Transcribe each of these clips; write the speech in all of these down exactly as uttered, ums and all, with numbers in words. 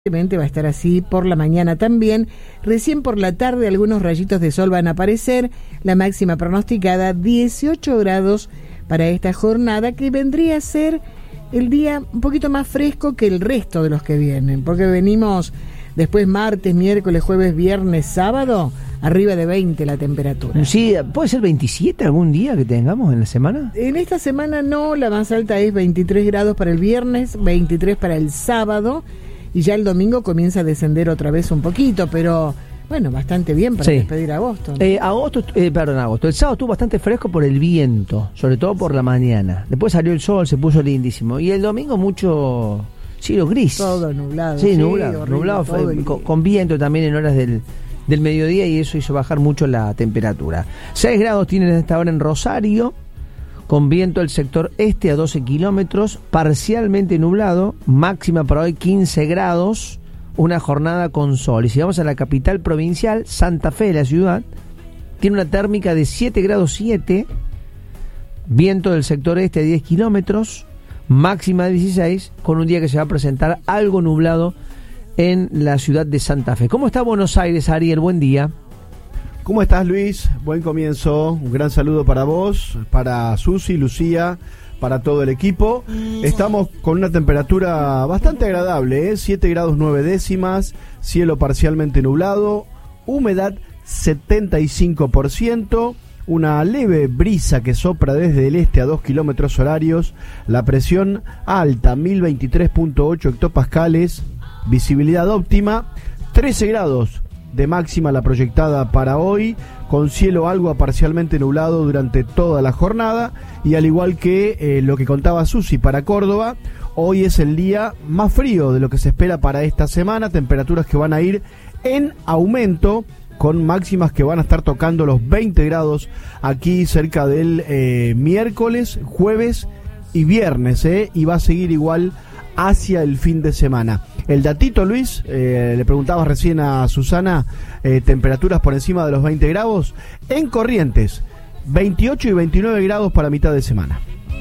Va a estar así por la mañana también. Recién por la tarde algunos rayitos de sol van a aparecer. La máxima pronosticada dieciocho grados para esta jornada, que vendría a ser el día un poquito más fresco que el resto de los que vienen, porque venimos después martes, miércoles, jueves, viernes, sábado, arriba de veinte la temperatura. Sí, ¿puede ser veintisiete algún día que tengamos en la semana? En esta semana no, la más alta es veintitrés grados para el viernes, veintitrés para el sábado. Y ya el domingo comienza a descender otra vez un poquito, pero bueno, bastante bien para sí. despedir agosto, ¿no? Eh, agosto, eh, perdón, agosto. El sábado estuvo bastante fresco por el viento, sobre todo por la mañana. Después salió el sol, se puso lindísimo. Y el domingo mucho cielo gris. Todo nublado. Sí, sí nublado. Horrible, nublado fue, el... con, con viento también en horas del, del mediodía, y eso hizo bajar mucho la temperatura. seis grados tienen esta hora en Rosario, con viento del sector este a doce kilómetros, parcialmente nublado, máxima para hoy quince grados, una jornada con sol. Y si vamos a la capital provincial, Santa Fe, la ciudad, tiene una térmica de siete grados siete, viento del sector este a diez kilómetros, máxima de dieciséis, con un día que se va a presentar algo nublado en la ciudad de Santa Fe. ¿Cómo está Buenos Aires, Ariel? Buen día. ¿Cómo estás, Luis? Buen comienzo, un gran saludo para vos, para Susi, Lucía, para todo el equipo. Estamos con una temperatura bastante agradable, ¿eh? siete grados nueve décimas, cielo parcialmente nublado, humedad setenta y cinco por ciento, una leve brisa que sopra desde el este a dos kilómetros horarios, la presión alta, mil veintitrés punto ocho hectopascales, visibilidad óptima, trece grados de máxima la proyectada para hoy, con cielo algo a parcialmente nublado durante toda la jornada. Y al igual que eh, lo que contaba Susi para Córdoba, hoy es el día más frío de lo que se espera para esta semana, temperaturas que van a ir en aumento, con máximas que van a estar tocando los veinte grados aquí cerca del eh, miércoles, jueves y viernes, eh, y va a seguir igual hacia el fin de semana. El datito, Luis, eh, le preguntabas recién a Susana, eh, temperaturas por encima de los veinte grados en Corrientes, veintiocho y veintinueve grados para mitad de semana.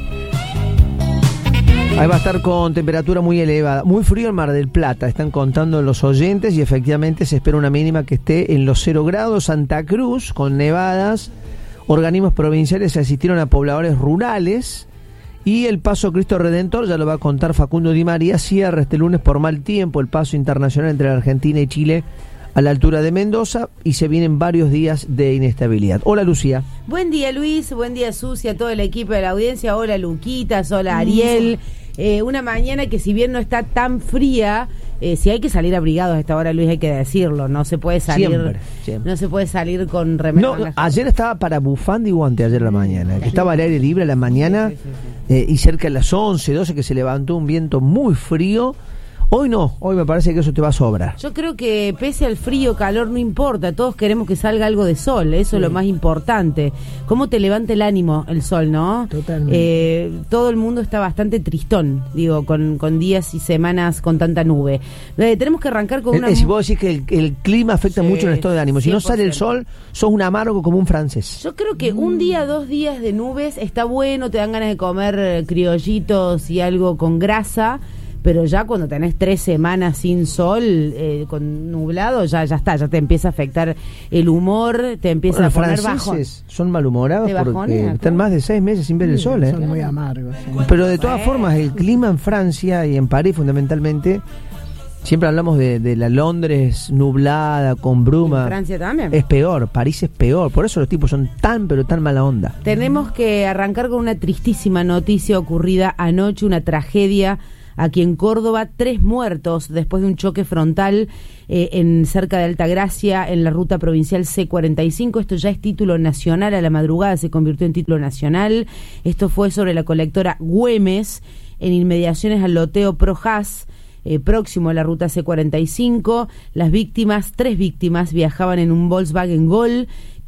Ahí va a estar con temperatura muy elevada, muy frío en Mar del Plata, están contando los oyentes, y efectivamente se espera una mínima que esté en los cero grados. Santa Cruz, con nevadas, organismos provinciales asistieron a pobladores rurales. Y el paso Cristo Redentor, ya lo va a contar Facundo Di María, cierra este lunes por mal tiempo el paso internacional entre la Argentina y Chile a la altura de Mendoza, y se vienen varios días de inestabilidad. Hola, Lucía. Buen día, Luis, buen día, Susi, a todo el equipo de la audiencia. Hola, Luquitas, hola, Ariel. Eh, una mañana que, si bien no está tan fría, eh, si hay que salir abrigados a esta hora, Luis, hay que decirlo, no se puede salir siempre, siempre. No se puede salir con remera. No, ayer estaba para bufanda y guante, ayer a la mañana, que estaba al aire libre a la mañana, sí, sí, sí, sí. Eh, y cerca de las once, doce que se levantó un viento muy frío. Hoy no, hoy me parece que eso te va a sobrar. Yo creo que pese al frío, calor, no importa, todos queremos que salga algo de sol, eso sí. Es lo más importante. Cómo te levanta el ánimo el sol, ¿no? Totalmente. Eh, todo el mundo está bastante tristón, digo, con, con días y semanas con tanta nube. Eh, tenemos que arrancar con el, una... Si vos decís que el, el clima afecta sí, mucho en el estado de ánimo, si cien por ciento. No sale el sol, sos un amargo como un francés. Yo creo que un día, dos días de nubes está bueno, te dan ganas de comer criollitos y algo con grasa. Pero ya cuando tenés tres semanas sin sol, eh, con nublado, ya ya está, ya te empieza a afectar el humor, te empieza bueno, a poner los franceses bajón. Son malhumorados porque bajonea, están más de seis meses sin ver sí, el sol, ¿eh? Son muy amargos. Sí. Pero de todas formas, el clima en Francia y en París fundamentalmente, siempre hablamos de, de la Londres nublada, con bruma. ¿En Francia también? Es peor, París es peor, por eso los tipos son tan pero tan mala onda. Tenemos que arrancar con una tristísima noticia ocurrida anoche, una tragedia aquí en Córdoba, tres muertos después de un choque frontal eh, en cerca de Altagracia, en la ruta provincial C cuarenta y cinco. Esto ya es título nacional, a la madrugada se convirtió en título nacional. Esto fue sobre la colectora Güemes, en inmediaciones al loteo Projas, eh, próximo a la ruta C cuarenta y cinco. Las víctimas, tres víctimas, viajaban en un Volkswagen Gol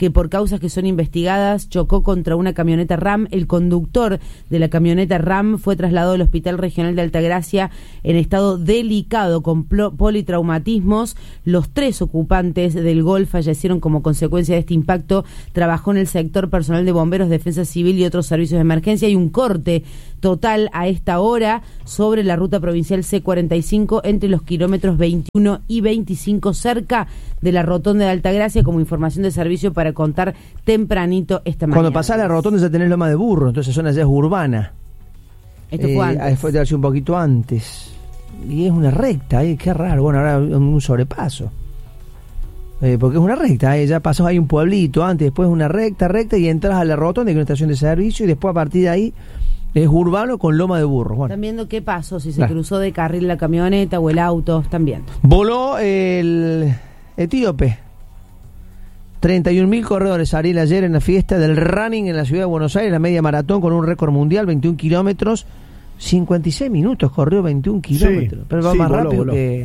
que por causas que son investigadas chocó contra una camioneta RAM. El conductor de la camioneta RAM fue trasladado al Hospital Regional de Altagracia en estado delicado con politraumatismos. Los tres ocupantes del Golf fallecieron como consecuencia de este impacto. Trabajó en el sector personal de bomberos, defensa civil y otros servicios de emergencia. Hay un corte total a esta hora sobre la ruta provincial C cuarenta y cinco entre los kilómetros veintiuno y veinticinco cerca de la rotonda de Altagracia, como información de servicio para contar tempranito esta mañana. Cuando pasás la rotonda ya tenés Loma de Burro, entonces zona ya es urbana. Esto eh, fue antes. Fue de hace un poquito antes. Y es una recta, eh, qué raro. Bueno, ahora un sobrepaso. Eh, porque es una recta, eh, ya pasás ahí un pueblito antes, después una recta, recta y entras a la rotonda, que es una estación de servicio, y después a partir de ahí es urbano con Loma de Burro. Bueno. Están viendo qué pasó, si se Claro. cruzó de carril la camioneta o el auto, están viendo. Voló el etíope. treinta y un mil corredores, Ariel, ayer en la fiesta del running en la ciudad de Buenos Aires, la media maratón con un récord mundial, veintiún kilómetros, cincuenta y seis minutos, corrió veintiún kilómetros. Sí, pero va sí, más voló, rápido voló. que...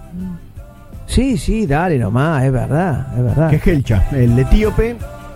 Sí, sí, dale nomás, es verdad, es verdad. Que es Helcha, el etíope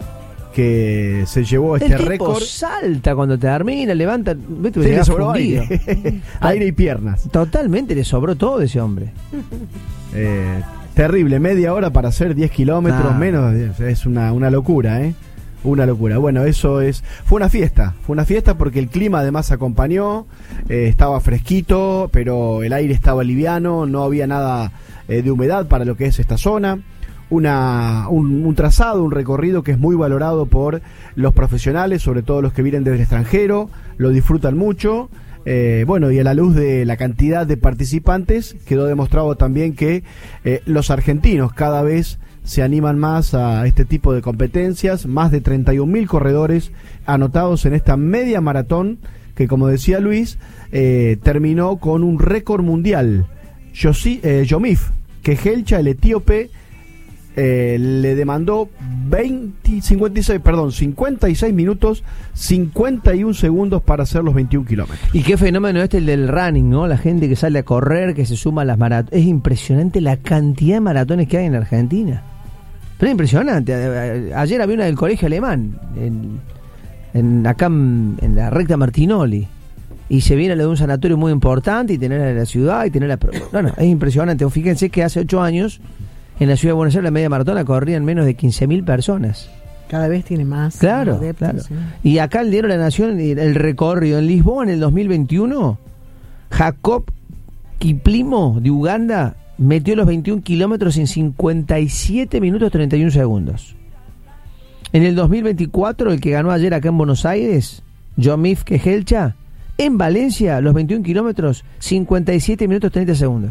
que se llevó este el tipo récord. salta cuando termina, levanta, viste, Sí, llega le sobró fundido. aire. Aire y piernas. Totalmente le sobró todo de ese hombre. Eh, terrible, media hora para hacer diez kilómetros Ah. menos, es una, una locura, ¿eh? Una locura. Bueno, eso es... Fue una fiesta, fue una fiesta porque el clima además acompañó, eh, estaba fresquito, pero el aire estaba liviano, no había nada eh, de humedad para lo que es esta zona. Una, un, un trazado, un recorrido que es muy valorado por los profesionales, sobre todo los que vienen desde el extranjero, lo disfrutan mucho. Eh, bueno, y a la luz de la cantidad de participantes, quedó demostrado también que eh, los argentinos cada vez se animan más a este tipo de competencias. Más de treinta y un mil corredores anotados en esta media maratón que, como decía Luis, eh, terminó con un récord mundial. Yosi, eh, Yomif Kehelcha, el etíope, Eh, le demandó veinte, cincuenta y seis, perdón, cincuenta y seis minutos, cincuenta y un segundos para hacer los veintiún kilómetros. Y qué fenómeno este el del running, ¿no? La gente que sale a correr, que se suma a las maratones. Es impresionante la cantidad de maratones que hay en Argentina. Pero es impresionante. Ayer había una del colegio alemán, en, en acá en, en la recta Martinoli. Y se viene lo de un sanatorio muy importante y tener a la ciudad y tener la... No, no, es impresionante. Fíjense que hace ocho años... En la ciudad de Buenos Aires la media maratona corrían menos de quince mil personas. Cada vez tiene más Claro, adeptos, claro. ¿sí? Y acá el Diario de la Nación, el recorrido en Lisboa en el dos mil veintiuno, Jacob Kiplimo de Uganda metió los veintiún kilómetros en cincuenta y siete minutos treinta y un segundos. En el dos mil veinticuatro, el que ganó ayer acá en Buenos Aires, Yomif Kehelcha, en Valencia, los veintiún kilómetros, cincuenta y siete minutos treinta segundos.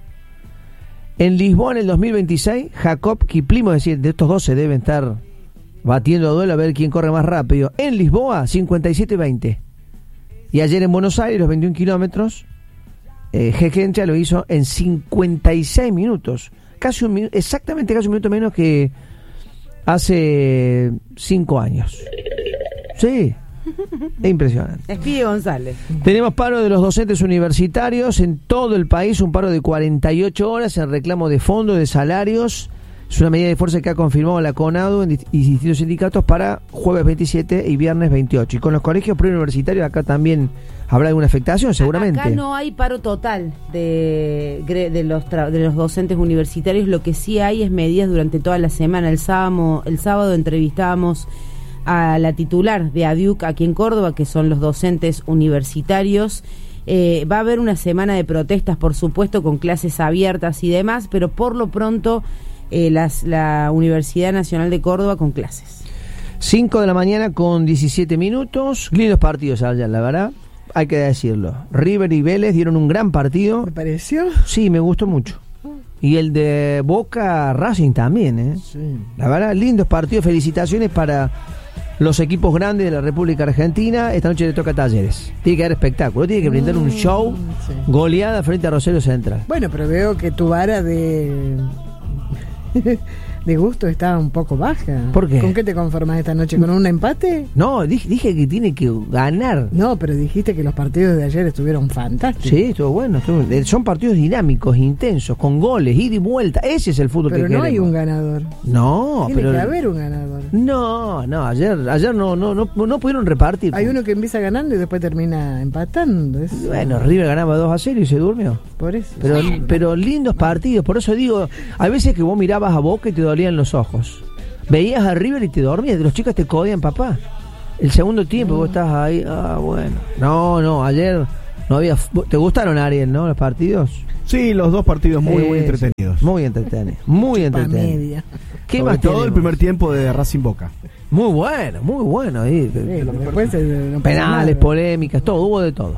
En Lisboa en el dos mil veintiséis, Jacob Kiplimo, es decir, de estos dos se deben estar batiendo a duelo a ver quién corre más rápido. En Lisboa, cincuenta y siete veinte. Y ayer en Buenos Aires, los veintiún kilómetros, eh, Kehelcha lo hizo en cincuenta y seis minutos. Casi un minuto, exactamente casi un minuto menos que hace cinco años. Sí. Es impresionante. Espide González. Tenemos paro de los docentes universitarios en todo el país, un paro de cuarenta y ocho horas en reclamo de fondos, de salarios. Es una medida de fuerza que ha confirmado la CONADU y distintos sindicatos para jueves veintisiete y viernes veintiocho. Y con los colegios preuniversitarios acá también habrá alguna afectación, seguramente. Acá no hay paro total de, de, los, tra- de los docentes universitarios. Lo que sí hay es medidas durante toda la semana. El sábado, el sábado entrevistábamos a la titular de ADIUC aquí en Córdoba, que son los docentes universitarios. Eh, va a haber una semana de protestas, por supuesto, con clases abiertas y demás, pero por lo pronto eh, las, la Universidad Nacional de Córdoba con clases. cinco de la mañana con diecisiete minutos. Lindos partidos allá, la verdad, hay que decirlo. River y Vélez dieron un gran partido. ¿Me pareció? Sí, me gustó mucho. Y el de Boca Racing también, ¿eh? Sí. La verdad, lindos partidos. Felicitaciones para los equipos grandes de la República Argentina. Esta noche le toca a Talleres. Tiene que haber espectáculo, tiene que brindar un show, sí. goleada frente a Rosario Central. Bueno, pero veo que tu vara de de gusto está un poco baja. ¿Por qué? ¿Con qué te conformas esta noche? ¿Con un empate? No, dije, dije que tiene que ganar. No, pero dijiste que los partidos de ayer estuvieron fantásticos. Sí, estuvo bueno. Estuvo, son partidos dinámicos, intensos, con goles, ida y vuelta. Ese es el fútbol pero que no queremos. hay un ganador. No, Tiene pero que haber un ganador. No, no, ayer ayer no no no, no pudieron repartir. Hay uno que empieza ganando y después termina empatando. Es, bueno, River ganaba dos a cero y se durmió. Por eso. Pero, pero lindos partidos, por eso digo, hay veces que vos mirabas a Boca y te dolían los ojos. Veías a River y te dormías, los chicos te codían, papá. El segundo tiempo no. Vos estás ahí, ah, bueno. No, no, ayer no había... ¿Te gustaron, Ariel, no, los partidos? Sí, los dos partidos muy, eh, muy entretenidos. Muy entretenidos, muy entretenidos. ¿Qué Sobre más todo tenemos? El primer tiempo de Racing Boca. Muy bueno, muy bueno. Ahí. Sí, después se, no penales, polémicas, todo, hubo de todo.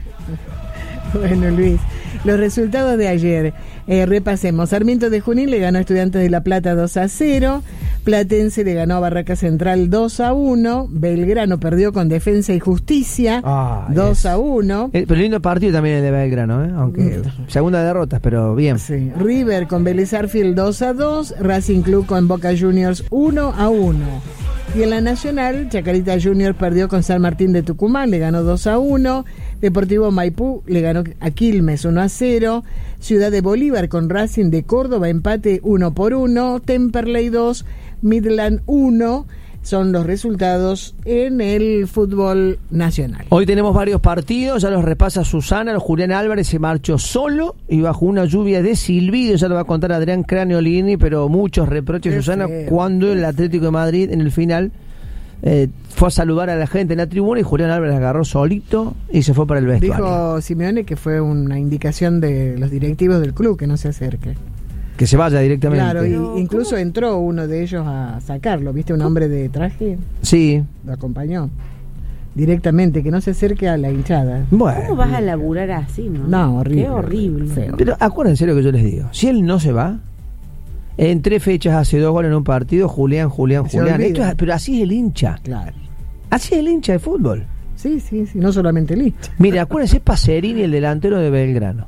Bueno, Luis, los resultados de ayer, eh, repasemos. Sarmiento de Junín le ganó a Estudiantes de La Plata dos a cero, Platense le ganó a Barraca Central dos a uno, Belgrano perdió con Defensa y Justicia ah, dos a uno. Eh, pero lindo partido también el de Belgrano, ¿eh? Aunque mm. segunda derrota, pero bien. Sí. River con Vélez Arfield dos a dos, Racing Club con Boca Juniors uno a uno. Y en la Nacional, Chacarita Juniors perdió con San Martín de Tucumán, le ganó dos a uno. Deportivo Maipú le ganó a Quilmes uno a cero. Ciudad de Bolívar con Racing de Córdoba, empate uno por uno. Temperley dos, Midland uno. Son los resultados en el fútbol nacional. Hoy tenemos varios partidos, ya los repasa Susana. Julián Álvarez se marchó solo y bajo una lluvia de silbidos, ya lo va a contar Adrián Craniolini, pero muchos reproches, Qué Susana, feo. cuando el Atlético de Madrid en el final eh, fue a saludar a la gente en la tribuna y Julián Álvarez agarró solito y se fue para el vestuario. Dijo Simeone que fue una indicación de los directivos del club que no se acerque. Que se vaya directamente. Claro, y incluso ¿cómo? Entró uno de ellos a sacarlo, ¿viste? Un hombre de traje. Sí. Lo acompañó. Directamente, que no se acerque a la hinchada. Bueno. ¿Cómo vas a laburar así, no? No, horrible. Qué horrible. Feo. Pero acuérdense lo que yo les digo. Si él no se va, en tres fechas hace dos goles en un partido, Julián, Julián, se Julián. Esto es, olvida. pero así es el hincha. Claro. Así es el hincha de fútbol. Sí, sí, sí, no solamente el hincha. Mire, acuérdense Pacerini, el delantero de Belgrano.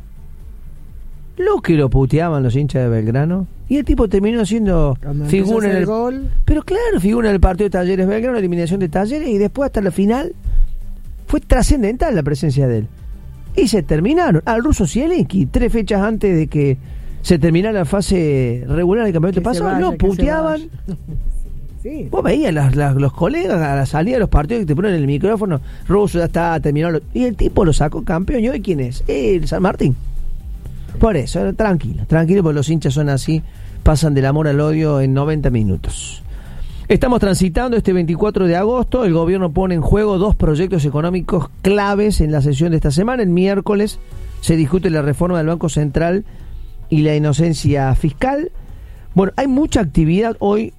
Lo que lo puteaban los hinchas de Belgrano. Y el tipo terminó siendo Cuando figura en el, el gol. Pero claro, figura en el partido de Talleres Belgrano, la eliminación de Talleres, y después hasta la final fue trascendental la presencia de él. Y se terminaron. Al ruso Zielinski, tres fechas antes de que se terminara la fase regular del campeonato pasado, lo puteaban. Sí. Vos veías las, las, los colegas a la salida de los partidos que te ponen el micrófono, ruso ya está, terminó. Lo, y el tipo lo sacó campeón. ¿Y hoy quién es? El San Martín. Por eso, tranquilo, tranquilo, porque los hinchas son así, pasan del amor al odio en noventa minutos. Estamos transitando este veinticuatro de agosto, el gobierno pone en juego dos proyectos económicos claves en la sesión de esta semana. El miércoles se discute la reforma del Banco Central y la inocencia fiscal. Bueno, hay mucha actividad hoy,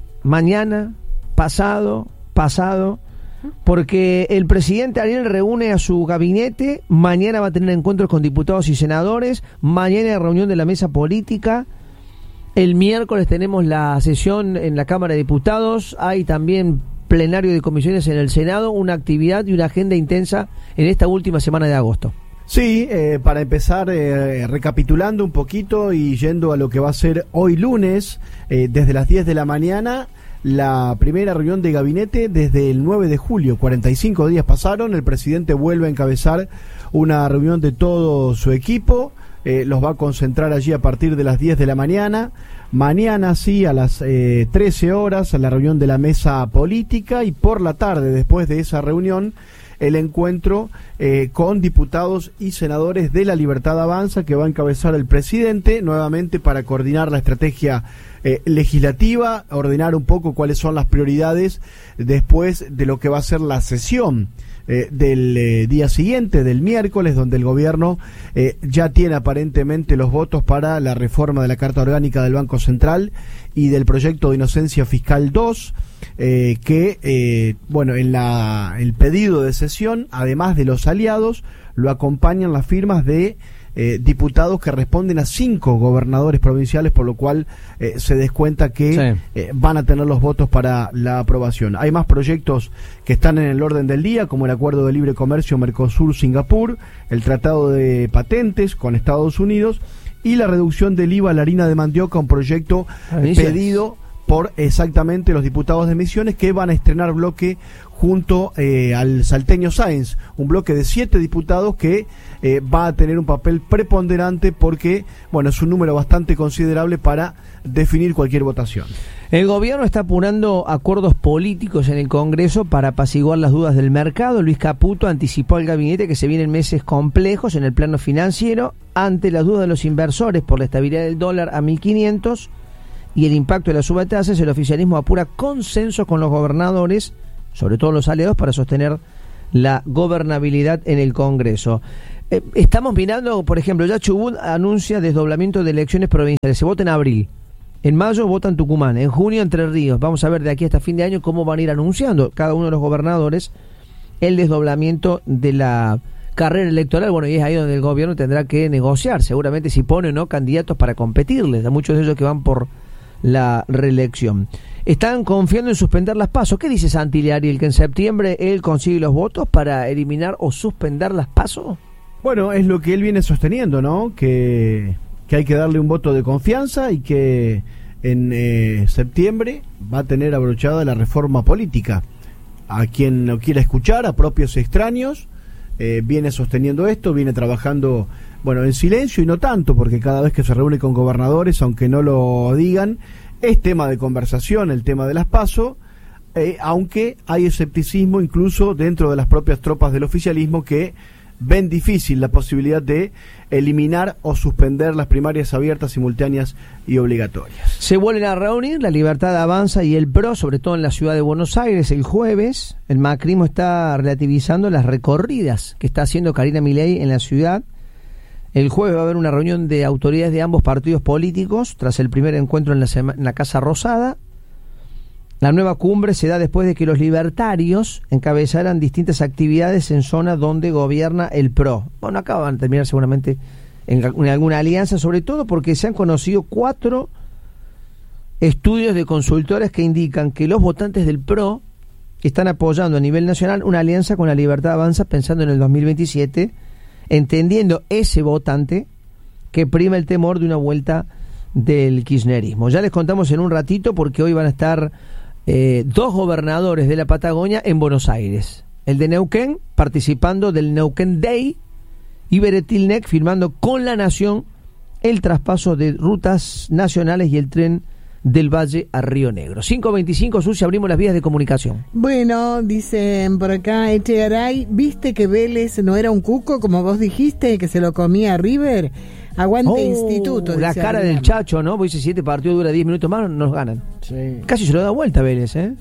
mañana, pasado, pasado, porque el presidente Ariel reúne a su gabinete, mañana va a tener encuentros con diputados y senadores, mañana hay reunión de la mesa política, el miércoles tenemos la sesión en la Cámara de Diputados, hay también plenario de comisiones en el Senado, una actividad y una agenda intensa en esta última semana de agosto. Sí, eh, para empezar, eh, recapitulando un poquito y yendo a lo que va a ser hoy lunes, eh, desde las diez de la mañana, la primera reunión de gabinete desde el nueve de julio, cuarenta y cinco días pasaron, el presidente vuelve a encabezar una reunión de todo su equipo, eh, los va a concentrar allí a partir de las diez de la mañana, mañana sí a las eh, trece horas a la reunión de la mesa política y por la tarde después de esa reunión el encuentro eh, con diputados y senadores de La Libertad Avanza que va a encabezar el presidente nuevamente para coordinar la estrategia eh, legislativa, ordenar un poco cuáles son las prioridades después de lo que va a ser la sesión eh, del eh, día siguiente, del miércoles, donde el gobierno eh, ya tiene aparentemente los votos para la reforma de la Carta Orgánica del Banco Central y del proyecto de inocencia fiscal dos. Eh, que, eh, bueno, en la, el pedido de sesión, además de los aliados, lo acompañan las firmas de eh, diputados que responden a cinco gobernadores provinciales, por lo cual eh, se descuenta que sí. eh, van a tener los votos para la aprobación. Hay más proyectos que están en el orden del día, como el Acuerdo de Libre Comercio Mercosur-Singapur, el Tratado de Patentes con Estados Unidos y la reducción del I V A a la harina de mandioca, un proyecto pedido por exactamente los diputados de Misiones, que van a estrenar bloque junto eh, al salteño Sáenz, un bloque de siete diputados que eh, va a tener un papel preponderante porque, bueno, es un número bastante considerable para definir cualquier votación. El gobierno está apurando acuerdos políticos en el Congreso para apaciguar las dudas del mercado. Luis Caputo anticipó al gabinete que se vienen meses complejos en el plano financiero ante las dudas de los inversores por la estabilidad del dólar a mil quinientos y el impacto de las subtasas. El oficialismo apura consenso con los gobernadores, sobre todo los aliados, para sostener la gobernabilidad en el Congreso. Eh, estamos mirando, por ejemplo, ya Chubut anuncia desdoblamiento de elecciones provinciales. Se vota en abril. En mayo vota en Tucumán, en junio Entre Ríos. Vamos a ver de aquí hasta fin de año cómo van a ir anunciando cada uno de los gobernadores el desdoblamiento de la carrera electoral. Bueno, y es ahí donde el gobierno tendrá que negociar, seguramente, si pone o no candidatos para competirles, a muchos de ellos que van por la reelección. Están confiando en suspender las PASO. ¿Qué dice Santilli, Ariel? ¿Que en septiembre él consigue los votos para eliminar o suspender las PASO? Bueno, es lo que él viene sosteniendo, ¿no? Que... que hay que darle un voto de confianza y que en eh, septiembre va a tener abrochada la reforma política. A quien no quiera escuchar, a propios extraños, eh, viene sosteniendo esto, viene trabajando, bueno, en silencio y no tanto, porque cada vez que se reúne con gobernadores, aunque no lo digan, es tema de conversación el tema de las PASO, eh, aunque hay escepticismo incluso dentro de las propias tropas del oficialismo que ven difícil la posibilidad de eliminar o suspender las primarias abiertas, simultáneas y obligatorias. Se vuelven a reunir La Libertad Avanza y el P R O, sobre todo en la ciudad de Buenos Aires, el jueves. El macrismo está relativizando las recorridas que está haciendo Karina Milei en la ciudad. El jueves va a haber una reunión de autoridades de ambos partidos políticos, tras el primer encuentro en la, sema- en la Casa Rosada. La nueva cumbre se da después de que los libertarios encabezaran distintas actividades en zonas donde gobierna el P R O. Bueno, acá van a terminar seguramente en, en alguna alianza, sobre todo porque se han conocido cuatro estudios de consultoras que indican que los votantes del P R O están apoyando a nivel nacional una alianza con La Libertad Avanza pensando en el dos mil veintisiete, entendiendo ese votante que prima el temor de una vuelta del kirchnerismo. Ya les contamos en un ratito porque hoy van a estar Eh, dos gobernadores de la Patagonia en Buenos Aires. El de Neuquén participando del Neuquén Day y Beretilnec firmando con La Nación el traspaso de rutas nacionales y el tren del Valle a Río Negro. cinco veinticinco, Susi, abrimos las vías de comunicación. Bueno, dicen por acá, Echegaray, ¿viste que Vélez no era un cuco como vos dijiste, que se lo comía a River? Aguante oh, Instituto. La cara Adrián. Del Chacho, ¿no? Pues dice, siete partidos dura diez minutos más, nos ganan. Sí. Casi se lo da vuelta a Vélez, ¿eh?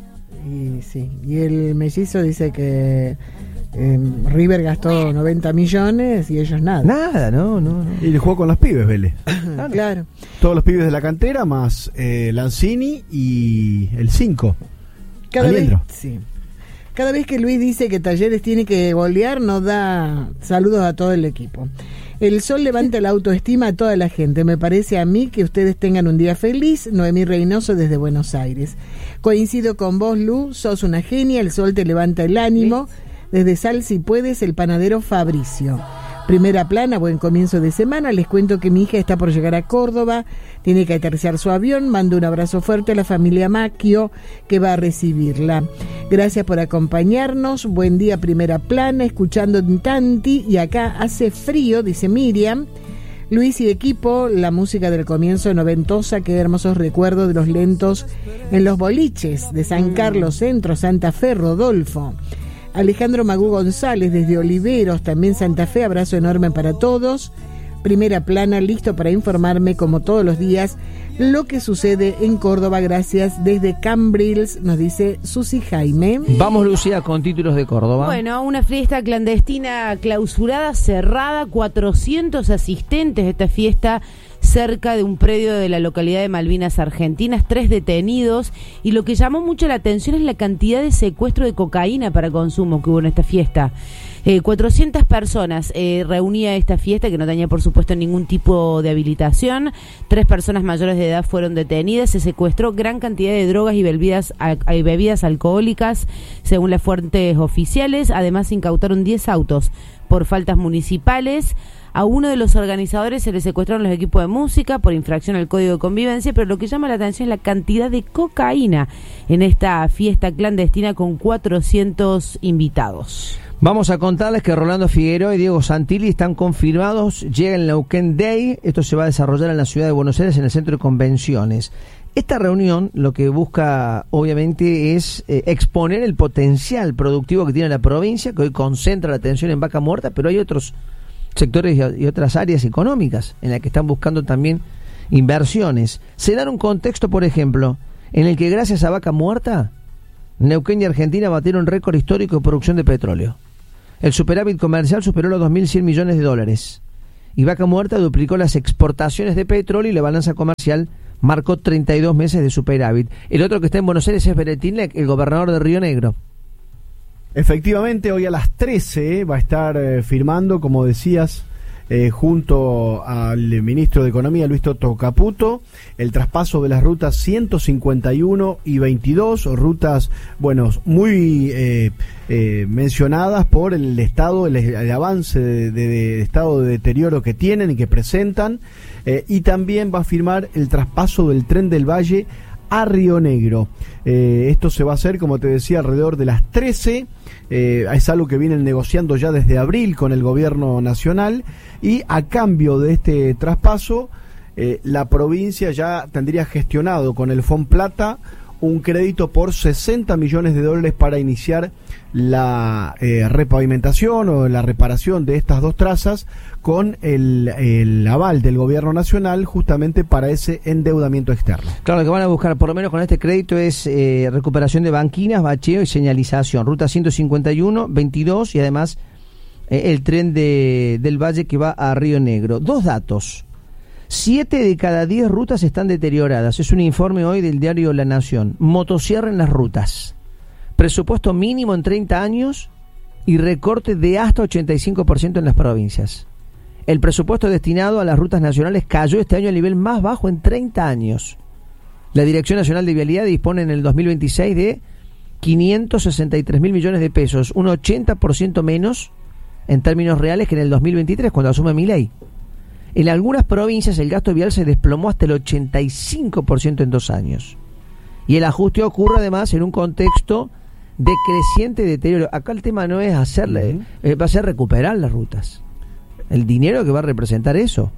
Y sí, y el mellizo dice que eh, River gastó noventa millones y ellos nada. Nada, no, no, no. Y le jugó con los pibes, Vélez. Claro. Todos los pibes de la cantera, más eh, Lanzini y el cinco. Cada vez, sí. Cada vez que Luis dice que Talleres tiene que golear, nos da saludos a todo el equipo. El sol levanta la autoestima a toda la gente. Me parece a mí que ustedes tengan un día feliz. Noemí Reynoso desde Buenos Aires. Coincido con vos, Lu, sos una genia, el sol te levanta el ánimo. Desde Sal, si puedes, el panadero Fabricio. Primera plana, buen comienzo de semana. Les cuento que mi hija está por llegar a Córdoba, tiene que aterrizar su avión. Mando un abrazo fuerte a la familia Macchio que va a recibirla. Gracias por acompañarnos. Buen día, Primera Plana, escuchando Tanti. Y acá hace frío, dice Miriam. Luis y equipo, la música del comienzo noventosa, qué hermosos recuerdos de los lentos en los boliches de San Carlos Centro, Santa Fe, Rodolfo. Alejandro Magú González desde Oliveros, también Santa Fe, abrazo enorme para todos. Primera Plana, listo para informarme como todos los días lo que sucede en Córdoba. Gracias desde Cambrils, nos dice Susi Jaime. Vamos, Lucía, con títulos de Córdoba. Bueno, una fiesta clandestina clausurada, cerrada, cuatrocientos asistentes a esta fiesta cerca de un predio de la localidad de Malvinas Argentinas, tres detenidos, y lo que llamó mucho la atención es la cantidad de secuestro de cocaína para consumo que hubo en esta fiesta. Eh, cuatrocientas personas eh, reunía esta fiesta, que no tenía por supuesto ningún tipo de habilitación. Tres personas mayores de edad fueron detenidas. Se secuestró gran cantidad de drogas y bebidas, a, a, bebidas alcohólicas, según las fuentes oficiales. Además, se incautaron diez autos por faltas municipales. A uno de los organizadores se le secuestraron los equipos de música por infracción al código de convivencia, pero lo que llama la atención es la cantidad de cocaína en esta fiesta clandestina con cuatrocientos invitados. Vamos a contarles que Rolando Figueroa y Diego Santilli están confirmados, llega el Neuquén Day, esto se va a desarrollar en la ciudad de Buenos Aires en el centro de convenciones. Esta reunión lo que busca obviamente es eh, exponer el potencial productivo que tiene la provincia, que hoy concentra la atención en Vaca Muerta, pero hay otros sectores y otras áreas económicas en las que están buscando también inversiones. Se da un contexto, por ejemplo, en el que gracias a Vaca Muerta, Neuquén y Argentina batieron récord histórico de producción de petróleo. El superávit comercial superó los dos mil cien millones de dólares. Y Vaca Muerta duplicó las exportaciones de petróleo y la balanza comercial marcó treinta y dos meses de superávit. El otro que está en Buenos Aires es Beretín, el gobernador de Río Negro. Efectivamente, hoy a las trece va a estar eh, firmando, como decías, eh, junto al ministro de Economía, Luis Toto Caputo, el traspaso de las rutas ciento cincuenta y uno y veintidós, rutas, bueno, muy eh, eh, mencionadas por el estado, el, el avance de, de, de estado de deterioro que tienen y que presentan, eh, y también va a firmar el traspaso del Tren del Valle a Río Negro. Eh, esto se va a hacer, como te decía, alrededor de las trece. Eh, es algo que vienen negociando ya desde abril con el gobierno nacional, y a cambio de este traspaso, eh, la provincia ya tendría gestionado con el Fonplata un crédito por sesenta millones de dólares para iniciar la eh, repavimentación o la reparación de estas dos trazas, con el, el aval del gobierno nacional justamente para ese endeudamiento externo. Claro, lo que van a buscar por lo menos con este crédito es eh, recuperación de banquinas, bacheo y señalización. Ruta ciento cincuenta y uno, veintidós y además eh, el tren de, del Valle que va a Río Negro. Dos datos. Siete de cada diez rutas están deterioradas. Es un informe hoy del diario La Nación. Motosierra en las rutas. Presupuesto mínimo en treinta años y recorte de hasta ochenta y cinco por ciento en las provincias. El presupuesto destinado a las rutas nacionales cayó este año al nivel más bajo en treinta años. La Dirección Nacional de Vialidad dispone en el dos mil veintiséis de quinientos sesenta y tres mil millones de pesos, un ochenta por ciento menos en términos reales que en el dos mil veintitrés, cuando asume Milei. En algunas provincias el gasto vial se desplomó hasta el ochenta y cinco por ciento en dos años. Y el ajuste ocurre además en un contexto de creciente deterioro. Acá el tema no es hacerle, uh-huh. eh, va a ser recuperar las rutas. El dinero que va a representar eso.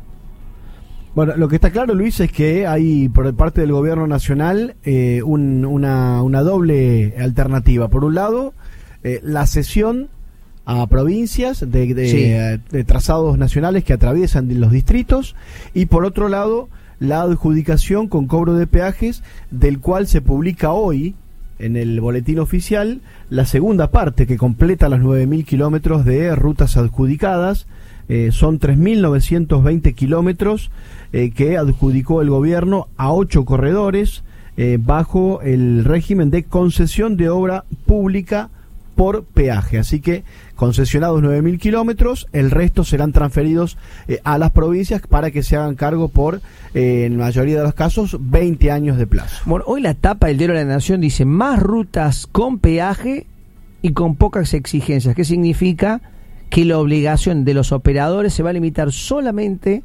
Bueno, lo que está claro, Luis, es que hay por parte del gobierno nacional eh, un, una, una doble alternativa. Por un lado, eh, la cesión a provincias de, de, sí. de, de trazados nacionales que atraviesan los distritos, y por otro lado la adjudicación con cobro de peajes, del cual se publica hoy en el boletín oficial la segunda parte que completa los nueve mil kilómetros de rutas adjudicadas. Eh, son tres mil novecientos veinte kilómetros eh, que adjudicó el gobierno a ocho corredores eh, bajo el régimen de concesión de obra pública por peaje. Así que concesionados nueve mil kilómetros, el resto serán transferidos eh, a las provincias para que se hagan cargo por, eh, en la mayoría de los casos, veinte años de plazo. Bueno, hoy la tapa del diario de la Nación dice más rutas con peaje y con pocas exigencias. ¿Qué significa? Que la obligación de los operadores se va a limitar solamente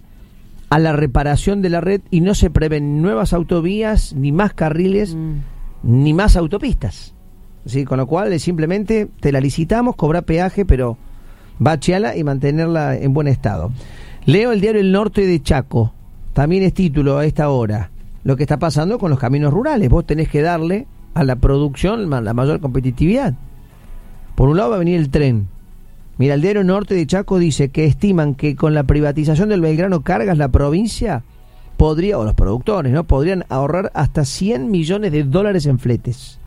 a la reparación de la red y no se prevén nuevas autovías, ni más carriles, mm. ni más autopistas. ¿Sí? Con lo cual es simplemente te la licitamos, cobra peaje, pero bacheala y mantenerla en buen estado. Leo el diario El Norte de Chaco, también es título a esta hora, lo que está pasando con los caminos rurales. Vos tenés que darle a la producción la mayor competitividad. Por un lado va a venir el tren. Mira, el diario Norte de Chaco dice que estiman que con la privatización del Belgrano Cargas la provincia podría, o los productores, ¿no? Podrían ahorrar hasta cien millones de dólares en fletes.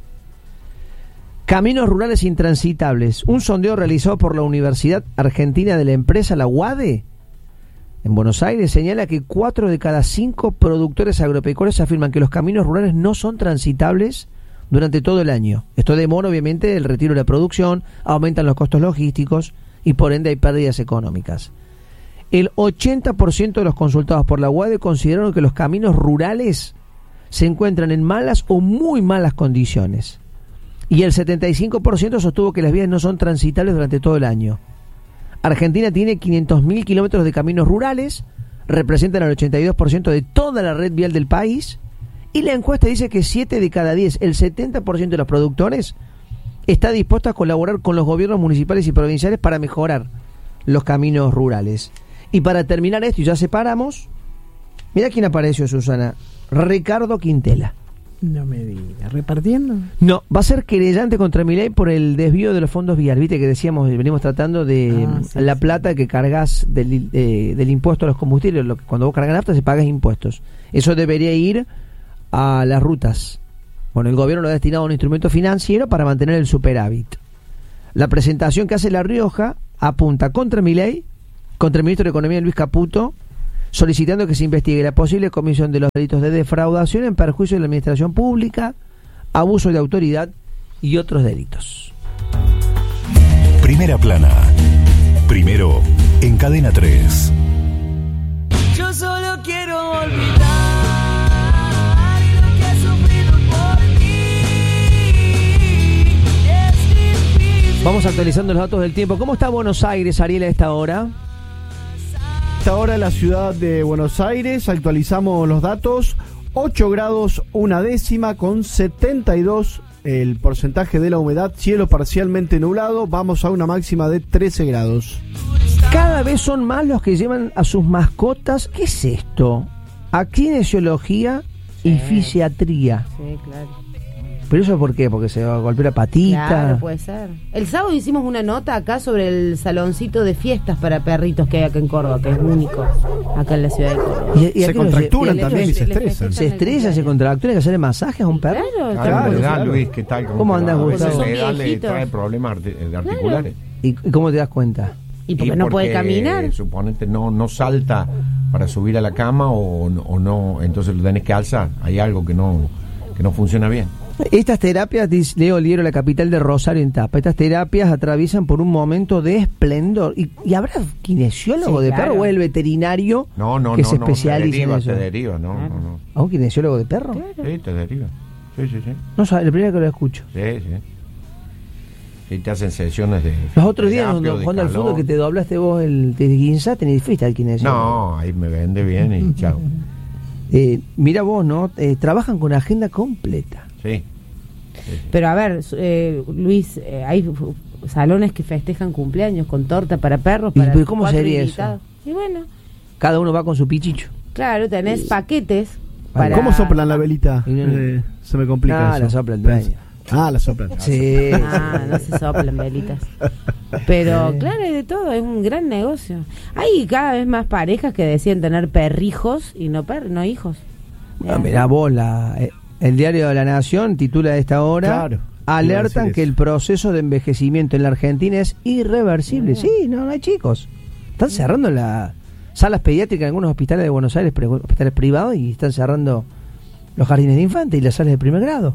Caminos rurales intransitables. Un sondeo realizado por la Universidad Argentina de la empresa La U A D E en Buenos Aires señala que cuatro de cada cinco productores agropecuarios afirman que los caminos rurales no son transitables durante todo el año. Esto demora obviamente el retiro de la producción, aumentan los costos logísticos y por ende hay pérdidas económicas. El ochenta por ciento de los consultados por la U A D E consideraron que los caminos rurales se encuentran en malas o muy malas condiciones. Y el setenta y cinco por ciento sostuvo que las vías no son transitables durante todo el año. Argentina tiene quinientos mil kilómetros de caminos rurales, representan el ochenta y dos por ciento de toda la red vial del país, y la encuesta dice que siete de cada diez, el setenta por ciento de los productores, está dispuesto a colaborar con los gobiernos municipales y provinciales para mejorar los caminos rurales. Y para terminar esto, y ya separamos, mira quién apareció, Susana, Ricardo Quintela. No me digas, ¿repartiendo? No, va a ser querellante contra Milei por el desvío de los fondos viales. Viste que decíamos, venimos tratando de ah, sí, la sí. plata que cargas del, eh, del impuesto a los combustibles. Lo que, cuando vos cargas nafta se pagas impuestos. Eso debería ir a las rutas. Bueno, el gobierno lo ha destinado a un instrumento financiero para mantener el superávit. La presentación que hace La Rioja apunta contra Milei, contra el ministro de Economía Luis Caputo, solicitando que se investigue la posible comisión de los delitos de defraudación en perjuicio de la administración pública, abuso de autoridad y otros delitos. Primera plana. Primero en Cadena tres. Yo solo quiero olvidar lo que he sufrido por ti. Es difícil. Vamos actualizando los datos del tiempo. ¿Cómo está Buenos Aires, Ariel, a esta hora? Ahora la ciudad de Buenos Aires, actualizamos los datos, ocho grados una décima con setenta y dos el porcentaje de la humedad, cielo parcialmente nublado, vamos a una máxima de trece grados. Cada vez son más los que llevan a sus mascotas, ¿qué es esto? A kinesiología y sí. fisiatría. Sí, claro. ¿Pero eso por qué? ¿Porque se golpeó la patita? Claro, puede ser. El sábado hicimos una nota acá sobre el saloncito de fiestas para perritos que hay acá en Córdoba, que es único acá en la ciudad de Córdoba. ¿Y, y se contracturan también y se estresan? Se estresan, se contracturan, hay que hacerle masajes a un perro. Claro, claro, claro. le da, Luis, ¿qué tal? ¿Cómo andas, Gustavo? La edad le trae problemas de articulares. ¿Y cómo te das cuenta? Y porque, y no porque, puede caminar. Suponete, no, no salta para subir a la cama o, o no, entonces lo tenés que alzar. Hay algo que no, que no funciona bien. Estas terapias, dice Leo Liero, la capital de Rosario en Tapa, estas terapias atraviesan por un momento de esplendor. ¿Y, y habrá kinesiólogo sí, de claro. perro o el veterinario no, no, que no, se no, especializa te deriva, en eso? Te deriva, no, no, no. ¿A un kinesiólogo de perro? Claro. Sí, te deriva. Sí, sí, sí. No sabes, la primera que lo escucho. Sí, sí. Sí, te hacen sesiones de... Los otros días, cuando jugando al fútbol, que te doblaste vos el te guinzaste, ni fuiste al kinesiólogo. No, ahí me vende bien y chao. Eh, mira vos, ¿no? Eh, trabajan con agenda completa. Sí. Pero a ver, eh, Luis, eh, hay salones que festejan cumpleaños con torta para perros, para ¿Y cómo sería invitados. Eso? Y bueno, cada uno va con su pichicho. Claro, tenés sí. paquetes para... ¿Cómo soplan la velita? No, eh, se me complica ah, eso. la soplan el dueño. Ah, la soplan. Sí. Ah, no se soplan velitas. Pero sí. claro, hay de todo, es un gran negocio. Hay cada vez más parejas que deciden tener perrijos y no per no hijos. Ah, mirá vos, la... Eh, el Diario de la Nación titula a esta hora, claro, alertan que el proceso de envejecimiento en la Argentina es irreversible. Mm. Sí, no, no hay chicos. Están cerrando las salas pediátricas en algunos hospitales de Buenos Aires, hospitales privados, y están cerrando los jardines de infantes y las salas de primer grado.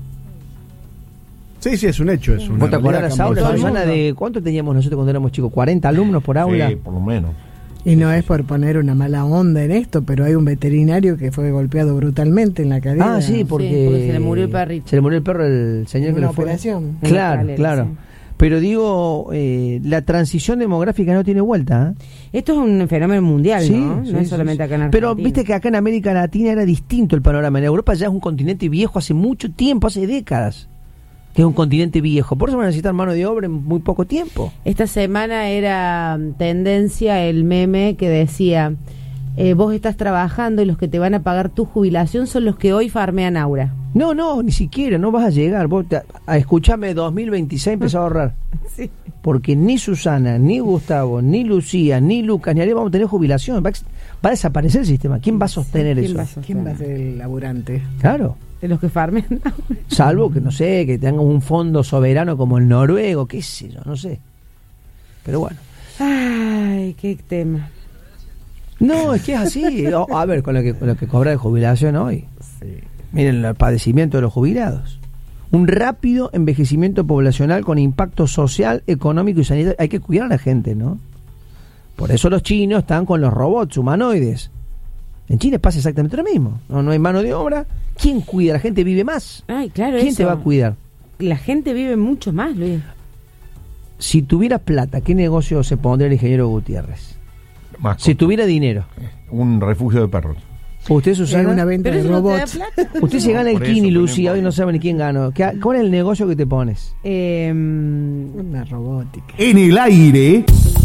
Sí, sí, es un hecho. Es una ¿Vos te acordás las aulas, Susana, de cuánto teníamos nosotros cuando éramos chicos? ¿cuarenta alumnos por aula? Sí, por lo menos. Y no es por poner una mala onda en esto, pero hay un veterinario que fue golpeado brutalmente en la cadera. Ah, sí, porque, sí, porque se le murió el perrito. Se le murió el perro, el señor en que una lo fue. operación. Claro, calera, claro. Sí. Pero digo, eh, la transición demográfica no tiene vuelta. ¿eh? Esto es un fenómeno mundial, sí, ¿no? Sí, no es sí, solamente sí. acá en Argentina. Pero viste que acá en América Latina era distinto el panorama. En Europa ya es un continente viejo hace mucho tiempo, hace décadas. Que es un continente viejo, por eso van a necesitar mano de obra en muy poco tiempo. Esta semana era tendencia el meme que decía, eh, vos estás trabajando y los que te van a pagar tu jubilación son los que hoy farmean Aura. No, no, ni siquiera, no vas a llegar. Vos te, a escucharme dos mil veintiséis empezó a ahorrar. Sí. Porque ni Susana, ni Gustavo, ni Lucía, ni Lucas, ni Ariel vamos a tener jubilación. Va a, va a desaparecer el sistema. ¿Quién va a sostener ¿Quién eso? Va a sostener? ¿Quién va a ser el laburante? Claro. De los que farmean Aura. Salvo que, no sé, que tengan un fondo soberano como el noruego, qué sé yo, no sé. Pero bueno. Ay, qué tema. No, es que es así. O, a ver, con lo que, con lo que cobra de jubilación hoy. Sí. Miren el padecimiento de los jubilados. Un rápido envejecimiento poblacional con impacto social, económico y sanitario. Hay que cuidar a la gente, ¿no? Por eso los chinos están con los robots humanoides. En Chile pasa exactamente lo mismo. No, no hay mano de obra. ¿Quién cuida? La gente vive más. Ay, claro. ¿Quién eso. te va a cuidar? La gente vive mucho más, Luis. Si tuviera plata, ¿qué negocio se pondría el ingeniero Gutiérrez? Mascota. Si tuviera dinero. Un refugio de perros. ¿Usted, Es Susana? una venta Pero de eso no te da robots. plata. Usted se gana el Por eso Kini, tenemos- Lucía, hoy no sabe ni quién ganó. ¿Qué- ¿Cuál es el negocio que te pones? Eh, Una robótica. En el aire,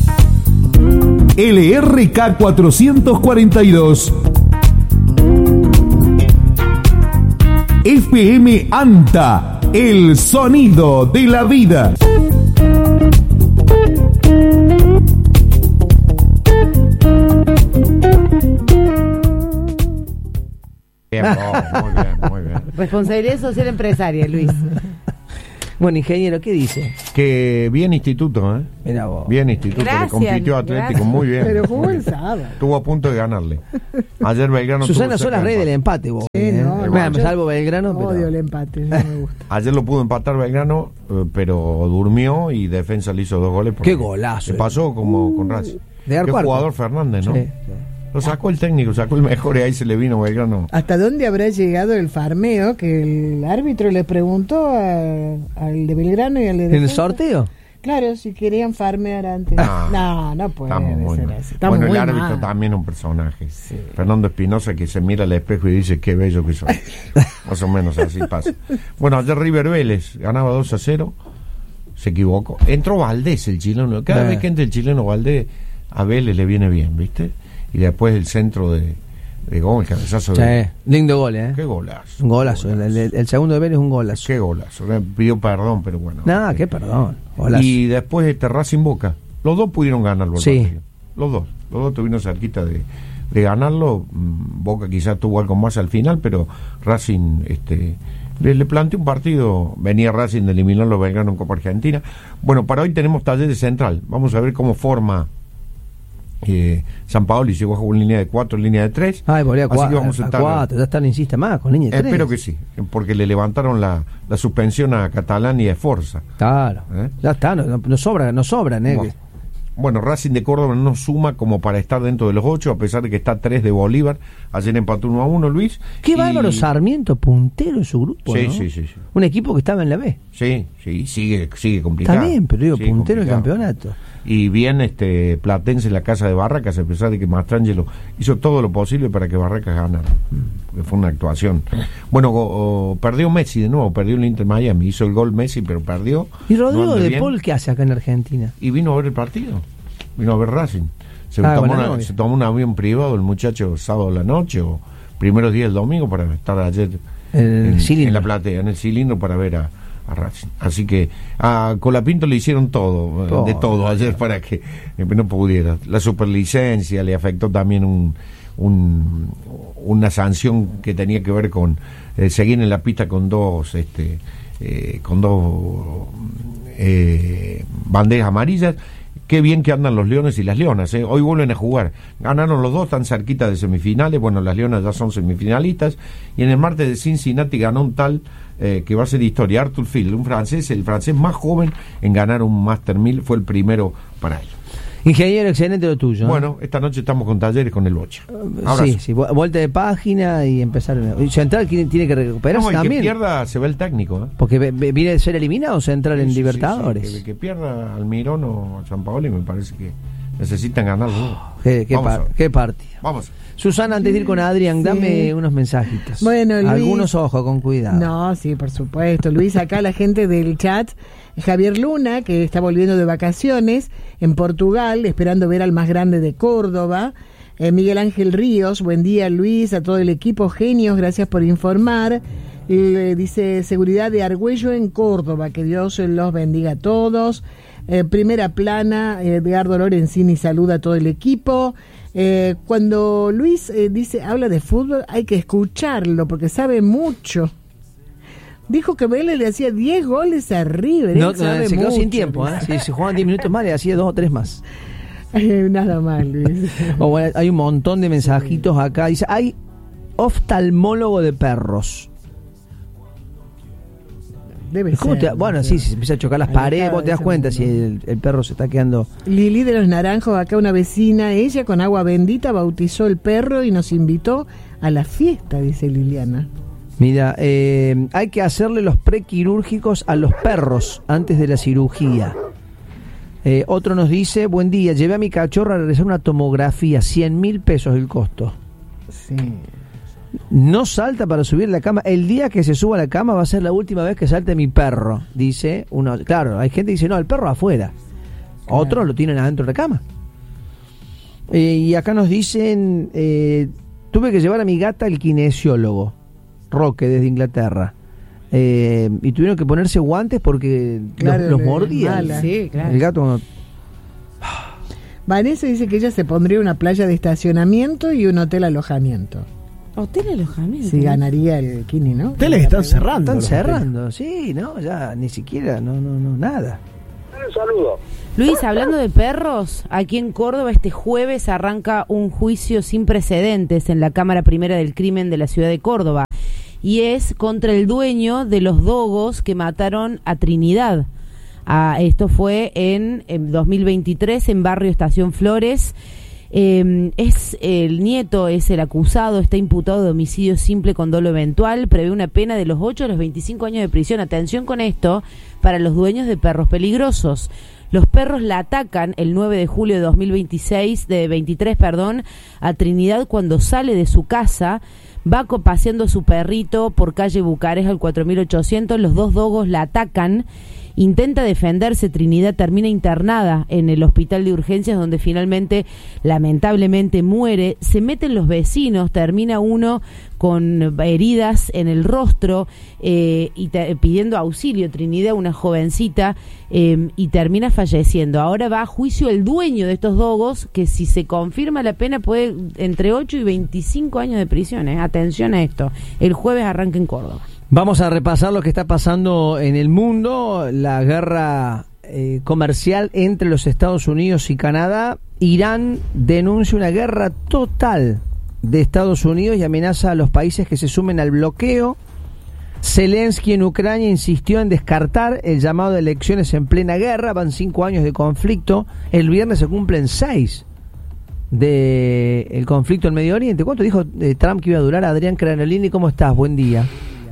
L R K cuatrocientos cuarenta y dos. F M ANTA, el sonido de la vida. Bien, oh, muy bien, muy bien. responsabilidad social empresaria, Luis. Bueno, ingeniero, ¿qué dice? Que bien instituto, ¿eh? Mira vos. Bien instituto, Gracias, le compitió Atlético, gracias. muy bien. Pero jugó muy el bien. sábado. Estuvo a punto de ganarle. Ayer Belgrano Susana, tuvo sos la cerca rey de del empate. empate, vos. Sí, ¿eh? no, Bueno, yo salvo Belgrano, Odio pero... el empate, no me gusta. Ayer lo pudo empatar Belgrano, eh, pero durmió y Defensa le hizo dos goles. porque Qué golazo, Le eh. pasó como con Racing. de dar Qué cuarto. jugador Fernández, ¿no? Sí, sí. Lo sacó el técnico, sacó el mejor y ahí se le vino Belgrano. ¿Hasta dónde habrá llegado el farmeo que el árbitro le preguntó a- al de Belgrano y al de ¿En el Defensa? sorteo? Claro, si querían farmear antes. No, no, no puede Estamos muy ser mal. así. Estamos Bueno, el muy árbitro mal. también es un personaje. Fernando Espinosa, que se mira al espejo y dice qué bello que soy. Más o menos así pasa. Bueno, ayer River Vélez ganaba dos a cero. Se equivocó. Entró Valdés, el chileno. Cada Eh. vez que entra el chileno Valdés, a Vélez le viene bien, ¿viste? Y después el centro de, de gol, el cabezazo de... Sí, lindo gol, ¿eh? Qué golazo. Un golazo. El, el- el segundo de Vélez es un golazo. Qué golazo. Le pidió perdón, pero bueno. Nada, qué perdón. Golazo. Y después este Racing Boca. Los dos pudieron ganarlo. el Sí. partido. Los dos. Los dos estuvieron cerquita de, de ganarlo. Mm, Boca quizás tuvo algo más al final, pero Racing este, le, le planteó un partido. Venía Racing de eliminarlo Belgrano en Copa Argentina. Bueno, para hoy tenemos Talleres Central. Vamos a ver cómo forma eh, San Paoli. Llegó a jugar en línea de cuatro, en línea de tres. Ay, volvió a Así que cuatro. vamos a A estar- cuatro. Ya está, no insiste más con línea de tres. Espero que sí, porque le levantaron la, la suspensión a Catalán y a Esforza. Claro. ¿Eh? Ya está, no, no, no sobra, no sobran, ¿eh? Bueno, bueno, Racing de Córdoba no suma como para estar dentro de los ocho, a pesar de que está a tres de Bolívar. Ayer empató uno a uno, Luis. Qué Y- bárbaro Sarmiento, puntero en su grupo, Sí, ¿no? sí, sí, sí. Un equipo que estaba en la B. Sí, sí, sigue, sigue complicado. Está bien, pero digo, Sigue puntero del complicado. campeonato. Y bien este Platense en la casa de Barracas, a pesar de que Mastrangelo hizo todo lo posible para que Barracas ganara. Porque fue una actuación. Bueno, go- o- perdió Messi de nuevo, perdió el Inter Miami, hizo el gol Messi, pero perdió. ¿Y No Rodrigo anda de bien. Paul qué hace acá en Argentina? Y vino a ver el partido, vino a ver Racing. Se, Ah, tomó, con la una- novia. se tomó un avión privado el muchacho sábado a la noche o primeros días del domingo para estar ayer El en, cilindro. en la platea, en el cilindro para ver a, a Racing. Así que a Colapinto le hicieron todo, eh, Todo. de todo ayer para que eh, no pudiera. La superlicencia le afectó también un, un- una sanción que tenía que ver con eh, seguir en la pista con dos este eh, con dos eh, banderas amarillas. Qué bien que andan los Leones y las Leonas, ¿eh? Hoy vuelven a jugar. Ganaron los dos, están cerquita de semifinales. Bueno, las Leonas ya son semifinalistas. Y en el martes de Cincinnati ganó un tal eh, que va a ser historia, Arthur Field, un francés, el francés más joven en ganar un Master mil, fue el primero para él. Ingeniero, excelente lo tuyo. ¿eh? Bueno, esta noche estamos con Talleres con el Bocha. Abrazo. sí, sí, vu- vuelta de página y empezar. Y Central tiene, tiene que recuperarse No, el que también. pierda se ve el técnico, ¿eh? Porque ve- ve- viene de ser eliminado Central en Sí, sí, Libertadores. sí, que, que pierda Almirón o San Paoli me parece que necesitan ganar. ¿no? Qué, qué, Vamos a par- ver. qué partido. Vamos. Susana, antes de ir con Adrián, Sí. dame unos mensajitos. Bueno, Luis. Algunos ojos, con cuidado. No, sí, por supuesto. Luis, acá la gente del chat, Javier Luna, que está volviendo de vacaciones en Portugal, esperando ver al más grande de Córdoba. Eh, Miguel Ángel Ríos, buen día Luis, a todo el equipo, genios, gracias por informar. Eh, dice, seguridad de Argüello en Córdoba, que Dios los bendiga a todos. Eh, primera plana, eh, Edgardo Lorenzini saluda a todo el equipo. Eh, cuando Luis eh, dice, habla de fútbol, hay que escucharlo porque sabe mucho. Dijo que Vélez le hacía diez goles a River. No, él sabe no, se quedó mucho, sin tiempo. ¿eh? Si se jugaban diez minutos más, le hacía dos o tres más. Eh, Nada más, Luis. O bueno, hay un montón de mensajitos acá. Dice, hay oftalmólogo de perros. Debe ¿Cómo ser, te, bueno, debe sí, ser. se empieza a chocar las Alejado paredes, vos te das de ese cuenta si mundo. el, el perro se está quedando... Lili de los Naranjos, acá una vecina, ella con agua bendita bautizó el perro y nos invitó a la fiesta, dice Liliana. Mira, eh, hay que hacerle los prequirúrgicos a los perros antes de la cirugía. Eh, otro nos dice, buen día, llevé a mi cachorro a realizar una tomografía, cien mil pesos el costo. Sí. No salta para subir la cama. El día que se suba a la cama va a ser la última vez que salte mi perro, dice uno. Claro, hay gente que dice, no, el perro afuera. Claro. Otros lo tienen adentro de la cama. Eh, y acá nos dicen, eh, tuve que llevar a mi gata al kinesiólogo, Roque, desde Inglaterra. Eh, y tuvieron que ponerse guantes porque Claro, los, los le- mordían. mala. Sí, claro. El gato cuando- Vanessa dice que ella se pondría una playa de estacionamiento y un hotel alojamiento. Hotel alojamiento. Si ganaría el Kini, ¿no? Hoteles están cerrando. están los cerrando, sí, no, ya ni siquiera, no, no, no, nada. Luis, hablando de perros, aquí en Córdoba este jueves arranca un juicio sin precedentes en la Cámara Primera del Crimen de la ciudad de Córdoba. Y es contra el dueño de los dogos que mataron a Trinidad. Ah, esto fue en, en dos mil veintitrés en Barrio Estación Flores. Eh, es el nieto, es el acusado, está imputado de homicidio simple con dolo eventual, prevé una pena de los ocho a los veinticinco años de prisión. Atención con esto, para los dueños de perros peligrosos. Los perros la atacan el nueve de julio de dos mil veintiséis, de veintitrés, perdón, a Trinidad cuando sale de su casa, va co- paseando a su perrito por calle Bucarest al cuatro mil ochocientos, los dos dogos la atacan. Intenta defenderse, Trinidad termina internada en el hospital de urgencias donde finalmente, lamentablemente, muere. Se meten los vecinos, termina uno con heridas en el rostro eh, y te, pidiendo auxilio, Trinidad, una jovencita, eh, y termina falleciendo. Ahora va a juicio el dueño de estos dogos, que si se confirma la pena puede entre ocho y veinticinco años de prisión. ¿eh? Atención a esto, el jueves arranca en Córdoba. Vamos a repasar lo que está pasando en el mundo, la guerra eh, comercial entre los Estados Unidos y Canadá. Irán denuncia una guerra total de Estados Unidos y amenaza a los países que se sumen al bloqueo. Zelensky en Ucrania insistió en descartar el llamado de elecciones en plena guerra. Van cinco años de conflicto. El viernes se cumplen seis de el conflicto en Medio Oriente. ¿Cuánto dijo eh, Trump que iba a durar? Adrián Cranolini, ¿cómo estás? Buen día.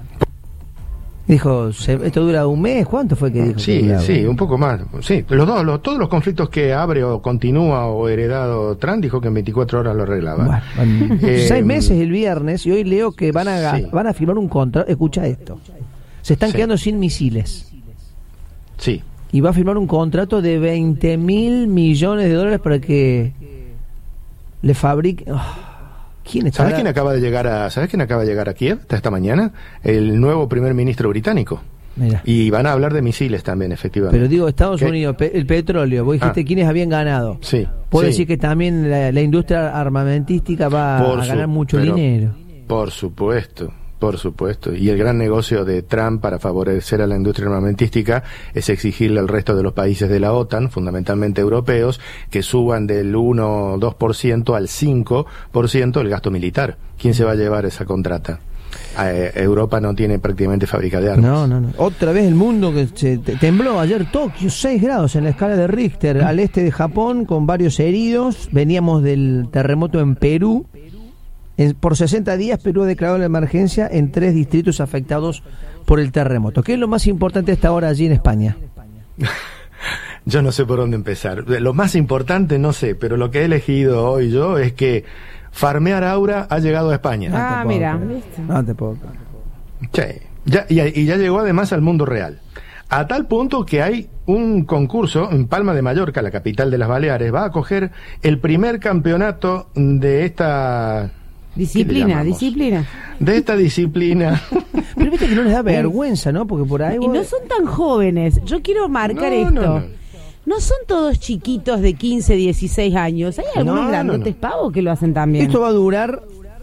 Dijo, se, esto dura un mes, ¿cuánto fue que dijo? Sí, que duraba? sí, un poco más. Sí, los dos, los, todos los conflictos que abre o continúa o heredado Trump dijo que en veinticuatro horas lo arreglaba. Bueno, bueno. Eh, Seis meses el viernes y hoy leo que van a sí. van a firmar un contrato. Escucha esto. Se están Sí. quedando sin misiles Sí. y va a firmar un contrato de veinte mil millones de dólares para que le fabrique. Oh, ¿Quién está? ¿Sabes quién acaba de llegar a ¿Sabes quién acaba de llegar a Kiev hasta esta mañana? El nuevo primer ministro británico. Mira. Y van a hablar de misiles también, efectivamente. Pero digo, Estados ¿Qué? Unidos, pe- el petróleo, vos dijiste Ah. quiénes habían ganado. Sí. Puedo sí. decir que también la, la industria armamentística va Por a su- ganar mucho pero- dinero. Por supuesto, por supuesto. Y el gran negocio de Trump para favorecer a la industria armamentística es exigirle al resto de los países de la OTAN, fundamentalmente europeos, que suban del uno o dos por ciento al cinco por ciento el gasto militar. ¿Quién se va a llevar esa contrata? Eh, Europa no tiene prácticamente fábrica de armas. No, no, no. Otra vez el mundo que se te- tembló ayer Tokio, seis grados en la escala de Richter, al este de Japón con varios heridos. Veníamos del terremoto en Perú. En- por sesenta días Perú ha declarado la emergencia en tres distritos afectados por el terremoto. ¿Qué es lo más importante hasta ahora allí en España? Yo no sé por dónde empezar. Lo más importante no sé, pero lo que he elegido hoy yo es que Farmear Aura ha llegado a España. Ah, te puedo mira, creer. ¿viste? No te puedo creer. Sí. Ya, y, y ya llegó además al mundo real. A tal punto que hay un concurso en Palma de Mallorca, la capital de las Baleares, va a acoger el primer campeonato de esta... ¿qué le Disciplina, llamamos? disciplina. De esta disciplina. Pero viste que no les da vergüenza, ¿no? Porque por ahí Y vos- no son tan jóvenes. Yo quiero marcar No, esto. no, No, no. son todos chiquitos de quince, dieciséis años. Hay algunos No, no, grandotes no. pavos que lo hacen también. Esto va a durar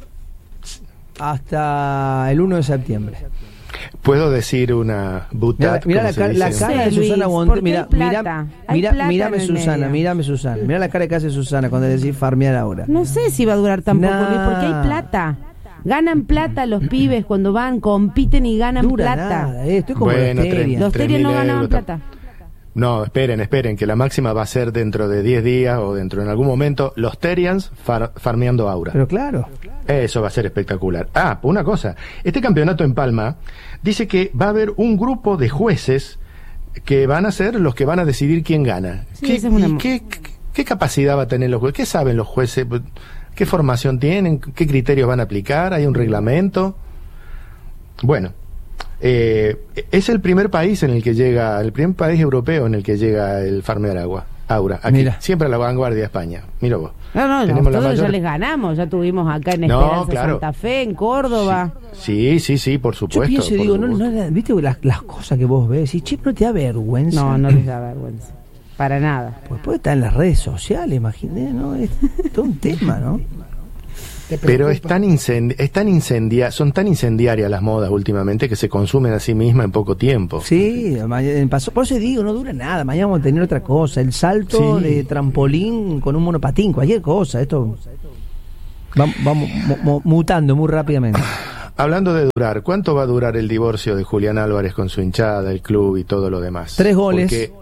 hasta el uno de septiembre. Puedo decir una Mira, butat, mira como la, se cara, dice. la cara de Sí, Luis, Susana porque Bonte. hay Mira, plata. mira, Hay mira, plata mírame en el Susana, medio. mírame Susana. Mira la cara que hace Susana cuando le decís farmear ahora. No sé si va a durar tampoco, Nah. Luis, porque hay plata. Ganan plata los pibes cuando van, compiten y ganan Dura plata. nada, eh, estoy como Bueno, la Esteria. tres- Los tres terios no mil ganaban euros, plata. No, esperen, esperen, que la máxima va a ser dentro de diez días o dentro en algún momento, los Terians far- farmeando Aura. Pero claro. Eso va a ser espectacular. Ah, una cosa, este campeonato en Palma dice que va a haber un grupo de jueces que van a ser los que van a decidir quién gana. Sí, ¿Qué, esa es una y mo- qué, qué capacidad va a tener los jueces? ¿Qué saben los jueces? ¿Qué formación tienen? ¿Qué criterios van a aplicar? ¿Hay un reglamento? Bueno, eh, es el primer país en el que llega, el primer país europeo en el que llega el Farmer Agua. Aura, aquí, Mira. siempre a la vanguardia de España. Mira vos. No, no, Tenemos la nosotros ya mayor- les ganamos, ya tuvimos acá en No, Esperanza claro. Santa Fe, en Córdoba. Sí, sí, sí, por Yo supuesto. pienso y por digo, no, supuesto. no, viste las, las cosas que vos ves, y che, no te da vergüenza. No, no les da vergüenza. Para nada. Pues puede estar en las redes sociales, imaginé, ¿no? Es todo un tema, ¿no? Pero es tan incendi es tan incendia son tan incendiarias las modas últimamente que se consumen a sí mismas en poco tiempo. Sí, mañana, pasó, por eso digo, no dura nada, mañana vamos a tener otra cosa, el salto Sí. de trampolín con un monopatín, cualquier cosa, esto va- vamos mu- mu- mutando muy rápidamente. Hablando de durar, ¿cuánto va a durar el divorcio de Julián Álvarez con su hinchada, el club y todo lo demás? Tres goles. Porque-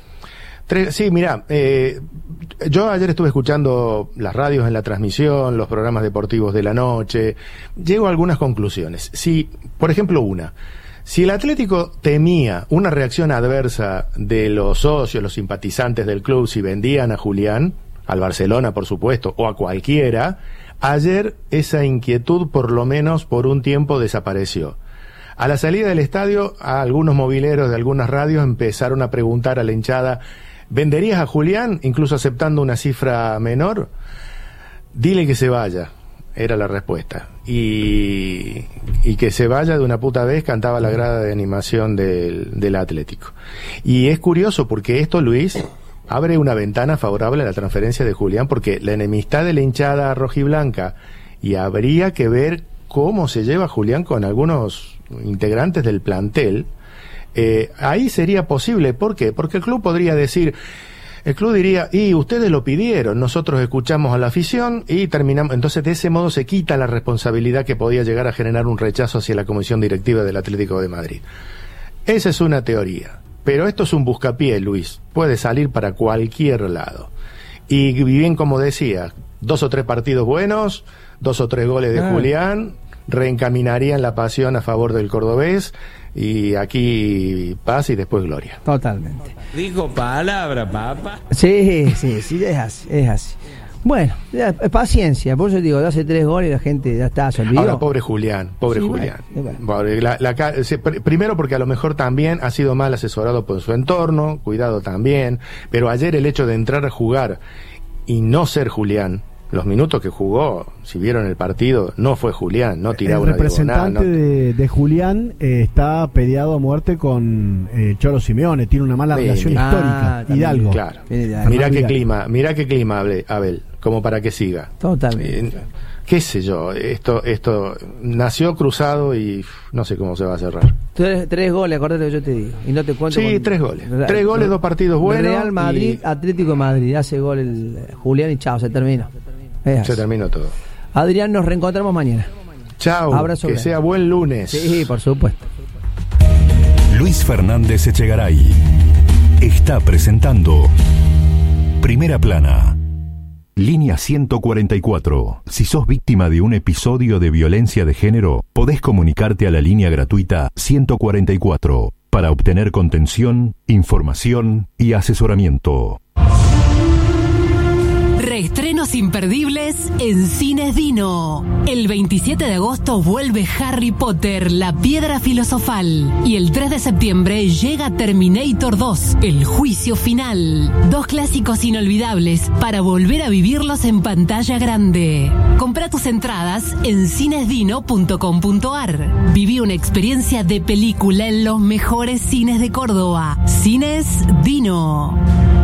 tres, sí, mira, eh, yo ayer estuve escuchando las radios en la transmisión, los programas deportivos de la noche, llego a algunas conclusiones. Si, por ejemplo, una, si el Atlético temía una reacción adversa de los socios, los simpatizantes del club, si vendían a Julián, al Barcelona, por supuesto, o a cualquiera, ayer esa inquietud, por lo menos por un tiempo, desapareció. A la salida del estadio, a algunos mobileros de algunas radios empezaron a preguntar a la hinchada: ¿venderías a Julián, incluso aceptando una cifra menor? Dile que se vaya, era la respuesta. Y, y que se vaya de una puta vez, cantaba la grada de animación del, del Atlético. Y es curioso porque esto, Luis, abre una ventana favorable a la transferencia de Julián, porque la enemistad de la hinchada rojiblanca, y habría que ver cómo se lleva Julián con algunos integrantes del plantel, eh, ahí sería posible. ¿Por qué? Porque el club podría decir, el club diría, y ustedes lo pidieron, nosotros escuchamos a la afición y terminamos. Entonces, de ese modo se quita la responsabilidad que podía llegar a generar un rechazo hacia la comisión directiva del Atlético de Madrid. Esa es una teoría, pero esto es un buscapié, Luis, puede salir para cualquier lado. Y bien, como decía, dos o tres partidos buenos, dos o tres goles de Ah. Julián, reencaminarían la pasión a favor del cordobés, y aquí paz y después gloria. Totalmente. Dijo palabra, papá. Sí, sí, sí, es así, es así. Bueno, ya, eh, paciencia, por eso digo, hace tres goles y la gente ya está, se olvidó. Ahora, pobre Julián, pobre Sí, Julián. bueno, bueno. Pobre, la- la ca- se- pr- primero porque a lo mejor también ha sido mal asesorado por su entorno, cuidado también, pero ayer el hecho de entrar a jugar y no ser Julián, los minutos que jugó, si vieron el partido, no fue Julián, no tiraba El una diagonal. representante No, de, de Julián eh, está peleado a muerte con eh, Cholo Simeone, tiene una mala Sí, relación mira. Ah, histórica. también, Hidalgo. claro. Viene de ahí. Mirá qué Hidalgo. clima, mirá qué clima, Abel, Abel, como para que siga. Totalmente. Eh, qué sé yo, esto, esto nació cruzado y uf, no sé cómo se va a cerrar. Tres, tres goles, acordate lo que yo te digo. Y no te cuento. Sí, con- tres goles. Real- Tres goles, dos partidos buenos. Real Madrid, y Atlético de Madrid. Hace gol el eh, Julián y chao, se terminó. Es así. se terminó todo. Adrián, nos reencontramos mañana. Chao, Abrazo que grande. sea buen lunes. Sí, por supuesto. Luis Fernández Echegaray está presentando Primera Plana. Línea ciento cuarenta y cuatro. Si sos víctima de un episodio de violencia de género, podés comunicarte a la línea gratuita ciento cuarenta y cuatro para obtener contención, información y asesoramiento. Reestrenos imperdibles en Cines Dino. El veintisiete de agosto vuelve Harry Potter, la piedra filosofal. Y el tres de septiembre llega Terminator dos, el juicio final. Dos clásicos inolvidables para volver a vivirlos en pantalla grande. Compra tus entradas en cinesdino punto com punto ar. Viví una experiencia de película en los mejores cines de Córdoba. Cines Dino.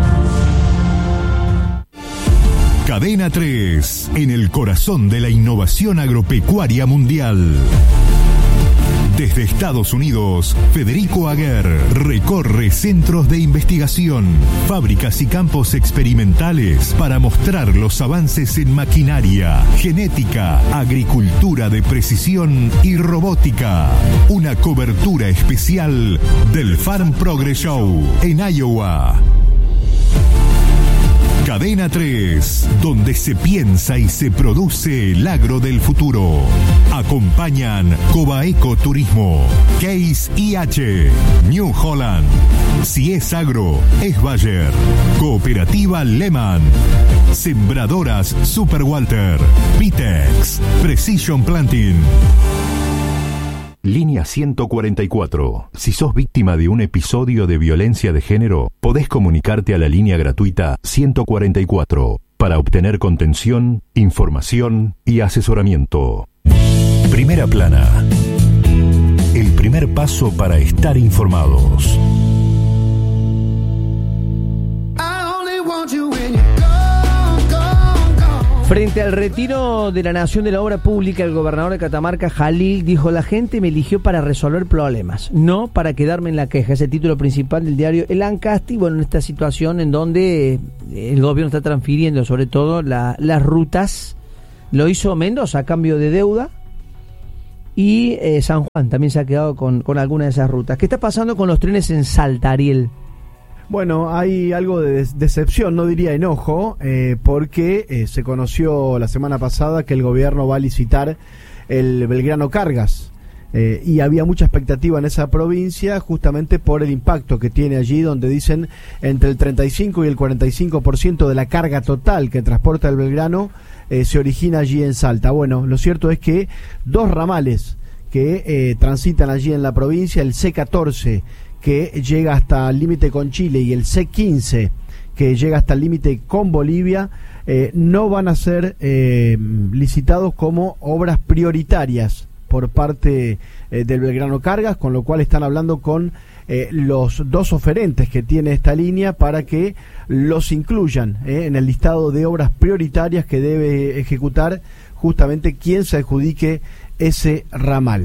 Cadena tres, en el corazón de la innovación agropecuaria mundial. Desde Estados Unidos, Federico Aguer recorre centros de investigación, fábricas y campos experimentales para mostrar los avances en maquinaria, genética, agricultura de precisión y robótica. Una cobertura especial del Farm Progress Show en Iowa. Cadena tres, donde se piensa y se produce el agro del futuro. Acompañan Cobaeco Turismo, Case I H, New Holland. Si es agro, es Bayer. Cooperativa Lehman. Sembradoras Super Walter. Pitex. Precision Planting. Línea ciento cuarenta y cuatro. Si sos víctima de un episodio de violencia de género, podés comunicarte a la línea gratuita ciento cuarenta y cuatro para obtener contención, información y asesoramiento. Primera Plana. El primer paso para estar informados. Frente al retiro de la Nación de la Obra Pública, el gobernador de Catamarca, Jalil, dijo: la gente me eligió para resolver problemas, no para quedarme en la queja. Es el título principal del diario El Ancasti. Bueno, en esta situación en donde el gobierno está transfiriendo sobre todo la, las rutas, lo hizo Mendoza a cambio de deuda, y eh, San Juan también se ha quedado con, con alguna de esas rutas. ¿Qué está pasando con los trenes en Salta, Ariel? Bueno, hay algo de decepción, no diría enojo, eh, porque eh, se conoció la semana pasada que el gobierno va a licitar el Belgrano Cargas, eh, y había mucha expectativa en esa provincia justamente por el impacto que tiene allí, donde dicen entre el treinta y cinco y el cuarenta y cinco por ciento de la carga total que transporta el Belgrano eh, se origina allí en Salta. Bueno, lo cierto es que dos ramales que eh, transitan allí en la provincia, el C catorce, que llega hasta el límite con Chile, y el C quince, que llega hasta el límite con Bolivia, eh, no van a ser eh, licitados como obras prioritarias por parte eh, del Belgrano Cargas, con lo cual están hablando con eh, los dos oferentes que tiene esta línea para que los incluyan eh, en el listado de obras prioritarias que debe ejecutar justamente quien se adjudique ese ramal.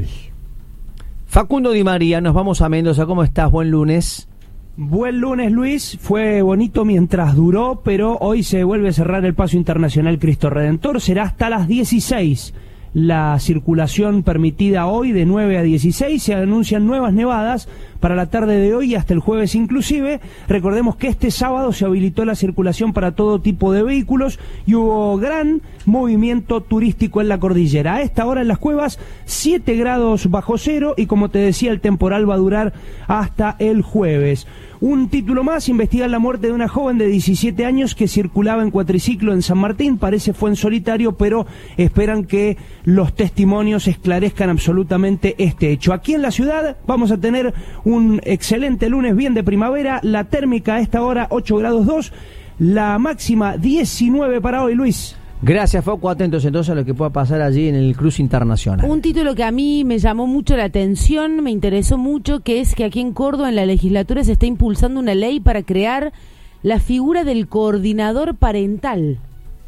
Facundo Di María, nos vamos a Mendoza. ¿Cómo estás? Buen lunes. Buen lunes, Luis. Fue bonito mientras duró, pero hoy se vuelve a cerrar el paso internacional Cristo Redentor. Será hasta las dieciséis la circulación permitida hoy, de nueve a dieciséis. Se anuncian nuevas nevadas para la tarde de hoy y hasta el jueves inclusive. Recordemos que este sábado se habilitó la circulación para todo tipo de vehículos y hubo gran movimiento turístico en la cordillera. A esta hora en las Cuevas, siete grados bajo cero, y como te decía, el temporal va a durar hasta el jueves. Un título más: investigan la muerte de una joven de diecisiete años que circulaba en cuatriciclo en San Martín. Parece fue en solitario, pero esperan que los testimonios esclarezcan absolutamente este hecho. Aquí en la ciudad vamos a tener un excelente lunes, bien de primavera. La térmica a esta hora ocho grados dos, la máxima diecinueve para hoy, Luis. Gracias, Foco. Atentos entonces a lo que pueda pasar allí en el cruce internacional. Un título que a mí me llamó mucho la atención, me interesó mucho, que es que aquí en Córdoba, en la legislatura, se está impulsando una ley para crear la figura del coordinador parental.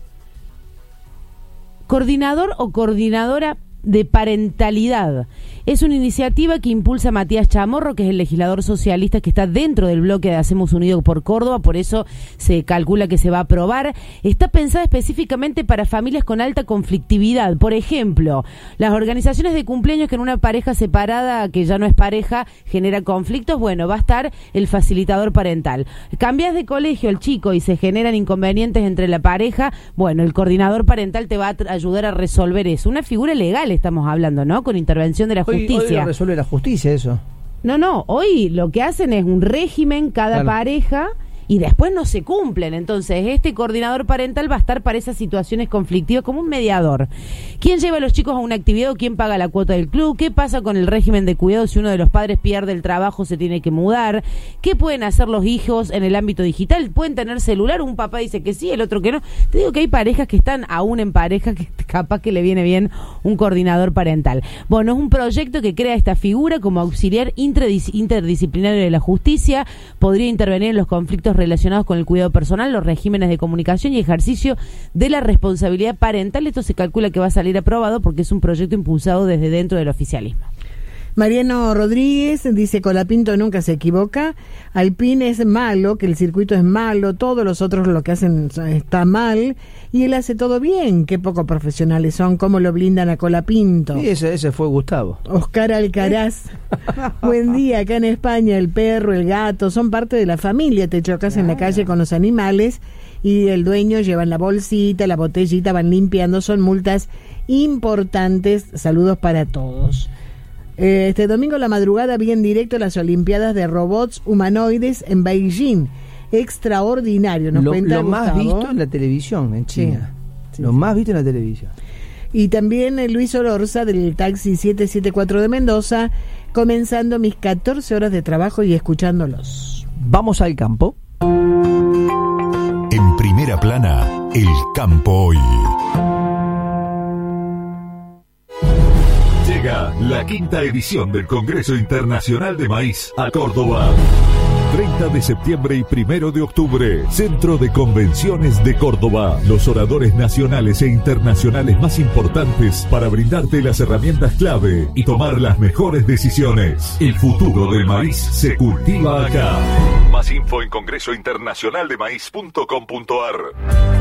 Coordinador o coordinadora de parentalidad. Es una iniciativa que impulsa Matías Chamorro, que es el legislador socialista que está dentro del bloque de Hacemos Unidos por Córdoba, por eso se calcula que se va a aprobar. Está pensada específicamente para familias con alta conflictividad. Por ejemplo, las organizaciones de cumpleaños que en una pareja separada, que ya no es pareja, genera conflictos. Bueno, va a estar el facilitador parental. Cambias de colegio el chico y se generan inconvenientes entre la pareja, bueno, el coordinador parental te va a ayudar a resolver eso. Una figura legal estamos hablando, ¿no? Con intervención de la justicia. Hoy, hoy lo resuelve la justicia eso. No, no, hoy lo que hacen es un régimen cada claro. pareja, y después no se cumplen. Entonces, este coordinador parental va a estar para esas situaciones conflictivas como un mediador. ¿Quién lleva a los chicos a una actividad o quién paga la cuota del club? ¿Qué pasa con el régimen de cuidado si uno de los padres pierde el trabajo, se tiene que mudar? ¿Qué pueden hacer los hijos en el ámbito digital? ¿Pueden tener celular? Un papá dice que sí, el otro que no. Te digo que hay parejas que están aún en pareja que capaz que le viene bien un coordinador parental. Bueno, es un proyecto que crea esta figura como auxiliar interdis- interdisciplinario de la justicia. Podría intervenir en los conflictos relacionados con el cuidado personal, los regímenes de comunicación y ejercicio de la responsabilidad parental. Esto se calcula que va a salir aprobado porque es un proyecto impulsado desde dentro del oficialismo. Mariano Rodríguez dice: Colapinto nunca se equivoca, Alpine es malo, que el circuito es malo, todos los otros lo que hacen está mal, y él hace todo bien. Qué poco profesionales son, cómo lo blindan a Colapinto. Y ese, ese fue Gustavo. Oscar Alcaraz: buen día, acá en España el perro, el gato son parte de la familia, te chocas claro. en la calle con los animales y el dueño llevan la bolsita, la botellita, van limpiando, son multas importantes. Saludos para todos. Este domingo a la madrugada vi en directo las Olimpiadas de Robots Humanoides en Beijing. Extraordinario, nos lo, cuenta Lo más Gustavo. visto en la televisión en China. Sí, sí, lo sí. más visto en la televisión. Y también eh, Luis Ororza del taxi siete siete cuatro de Mendoza, comenzando mis catorce horas de trabajo y escuchándolos. Vamos al campo. En primera plana, el campo hoy. Llega la quinta edición del Congreso Internacional de Maíz a Córdoba. treinta de septiembre y primero de octubre, Centro de Convenciones de Córdoba. Los oradores nacionales e internacionales más importantes para brindarte las herramientas clave y tomar las mejores decisiones. El futuro del maíz se cultiva acá. Más info en congreso internacional de maíz punto com punto a r.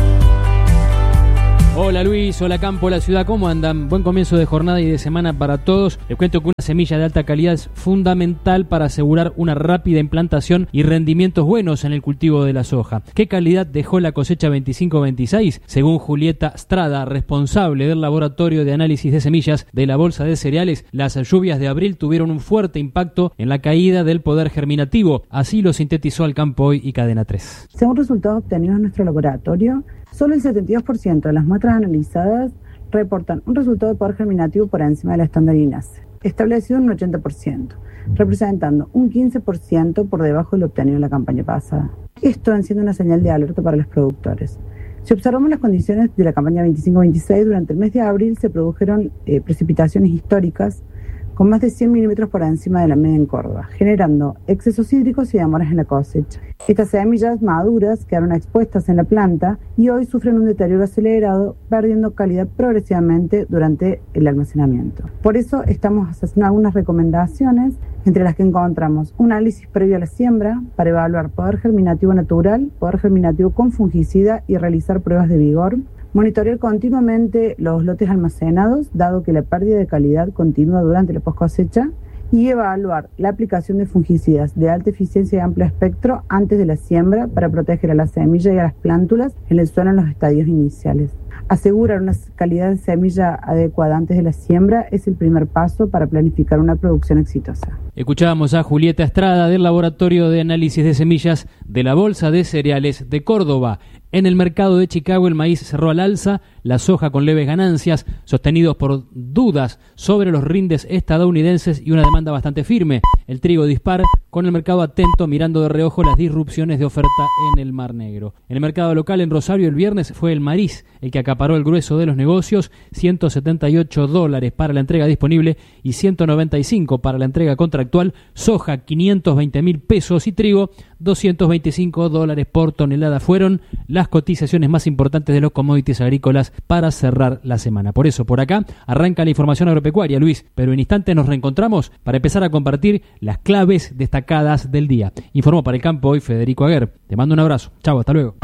Hola Luis, hola Campo, hola ciudad, ¿cómo andan? Buen comienzo de jornada y de semana para todos. Les cuento que una semilla de alta calidad es fundamental para asegurar una rápida implantación y rendimientos buenos en el cultivo de la soja. ¿Qué calidad dejó la cosecha veinticinco veintiséis? Según Julieta Strada, responsable del laboratorio de análisis de semillas de la Bolsa de Cereales, las lluvias de abril tuvieron un fuerte impacto en la caída del poder germinativo. Así lo sintetizó al Campo Hoy y Cadena tres. Según resultados obtenidos en nuestro laboratorio, solo el setenta y dos por ciento de las muestras analizadas reportan un resultado de poder germinativo por encima de la estándar I N A S E, establecido en un ochenta por ciento, representando un quince por ciento por debajo de lo obtenido en la campaña pasada. Esto enciende una señal de alerta para los productores. Si observamos las condiciones de la campaña veinticinco veintiséis, durante el mes de abril se produjeron eh, precipitaciones históricas con más de cien milímetros por encima de la media en Córdoba, generando excesos hídricos y demoras en la cosecha. Estas semillas maduras quedaron expuestas en la planta y hoy sufren un deterioro acelerado, perdiendo calidad progresivamente durante el almacenamiento. Por eso estamos haciendo algunas recomendaciones, entre las que encontramos un análisis previo a la siembra para evaluar poder germinativo natural, poder germinativo con fungicida y realizar pruebas de vigor. Monitorear continuamente los lotes almacenados, dado que la pérdida de calidad continúa durante la post cosecha, y evaluar la aplicación de fungicidas de alta eficiencia y amplio espectro antes de la siembra para proteger a la semilla y a las plántulas en el suelo en los estadios iniciales. Asegurar una calidad de semilla adecuada antes de la siembra es el primer paso para planificar una producción exitosa. Escuchábamos a Julieta Estrada del Laboratorio de Análisis de Semillas de la Bolsa de Cereales de Córdoba. En el mercado de Chicago el maíz cerró al alza, la soja con leves ganancias, sostenidos por dudas sobre los rindes estadounidenses y una demanda bastante firme. El trigo dispar, con el mercado atento mirando de reojo las disrupciones de oferta en el Mar Negro. En el mercado local en Rosario el viernes fue el maíz el que acaparó el grueso de los negocios, ciento setenta y ocho dólares para la entrega disponible y ciento noventa y cinco para la entrega contractual, soja quinientos veinte mil pesos y trigo doscientos veinticinco dólares por tonelada. Fueron las cotizaciones más importantes de los commodities agrícolas para cerrar la semana. Por eso, por acá, arranca la información agropecuaria, Luis, pero en instantes nos reencontramos para empezar a compartir las claves destacadas del día. Informó para el Campo Hoy Federico Aguer. Te mando un abrazo. Chau, hasta luego.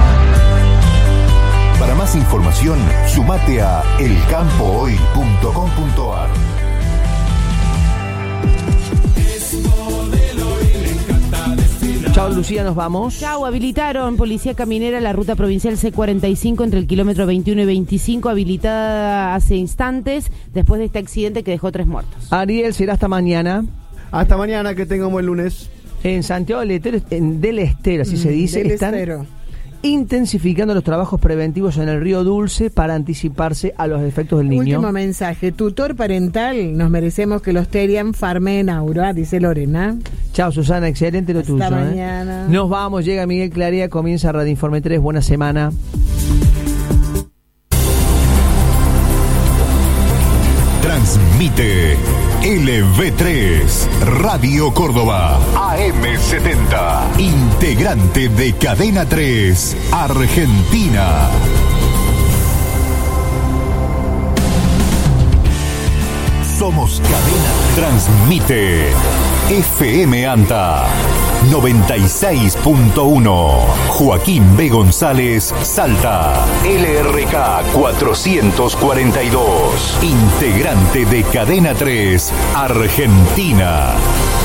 Para más información, sumate a el campo hoy punto com punto a r. Chao Lucía, nos vamos. Chao, habilitaron Policía Caminera la ruta provincial C cuarenta y cinco entre el kilómetro veintiuno y veinticinco, habilitada hace instantes después de este accidente que dejó tres muertos. Ariel, será hasta mañana. Hasta mañana, que tengamos el lunes. En Santiago del Estero, en del Estero, así mm, se dice, del están Estero. intensificando los trabajos preventivos en el río Dulce para anticiparse a los efectos del niño. Último mensaje, tutor parental, nos merecemos que los Terian farmen Aura, dice Lorena. Chao Susana, excelente lo Hasta tuyo. Hasta mañana. ¿eh? Nos vamos, llega Miguel Clarea, comienza Radio Informe tres, buena semana. Transmite L V tres, Radio Córdoba, A M setenta, integrante de Cadena tres, Argentina. Somos Cadena. Transmite F M Anta noventa y seis punto uno. Joaquín B. González, Salta. L R K cuatrocientos cuarenta y dos. Integrante de Cadena tres, Argentina.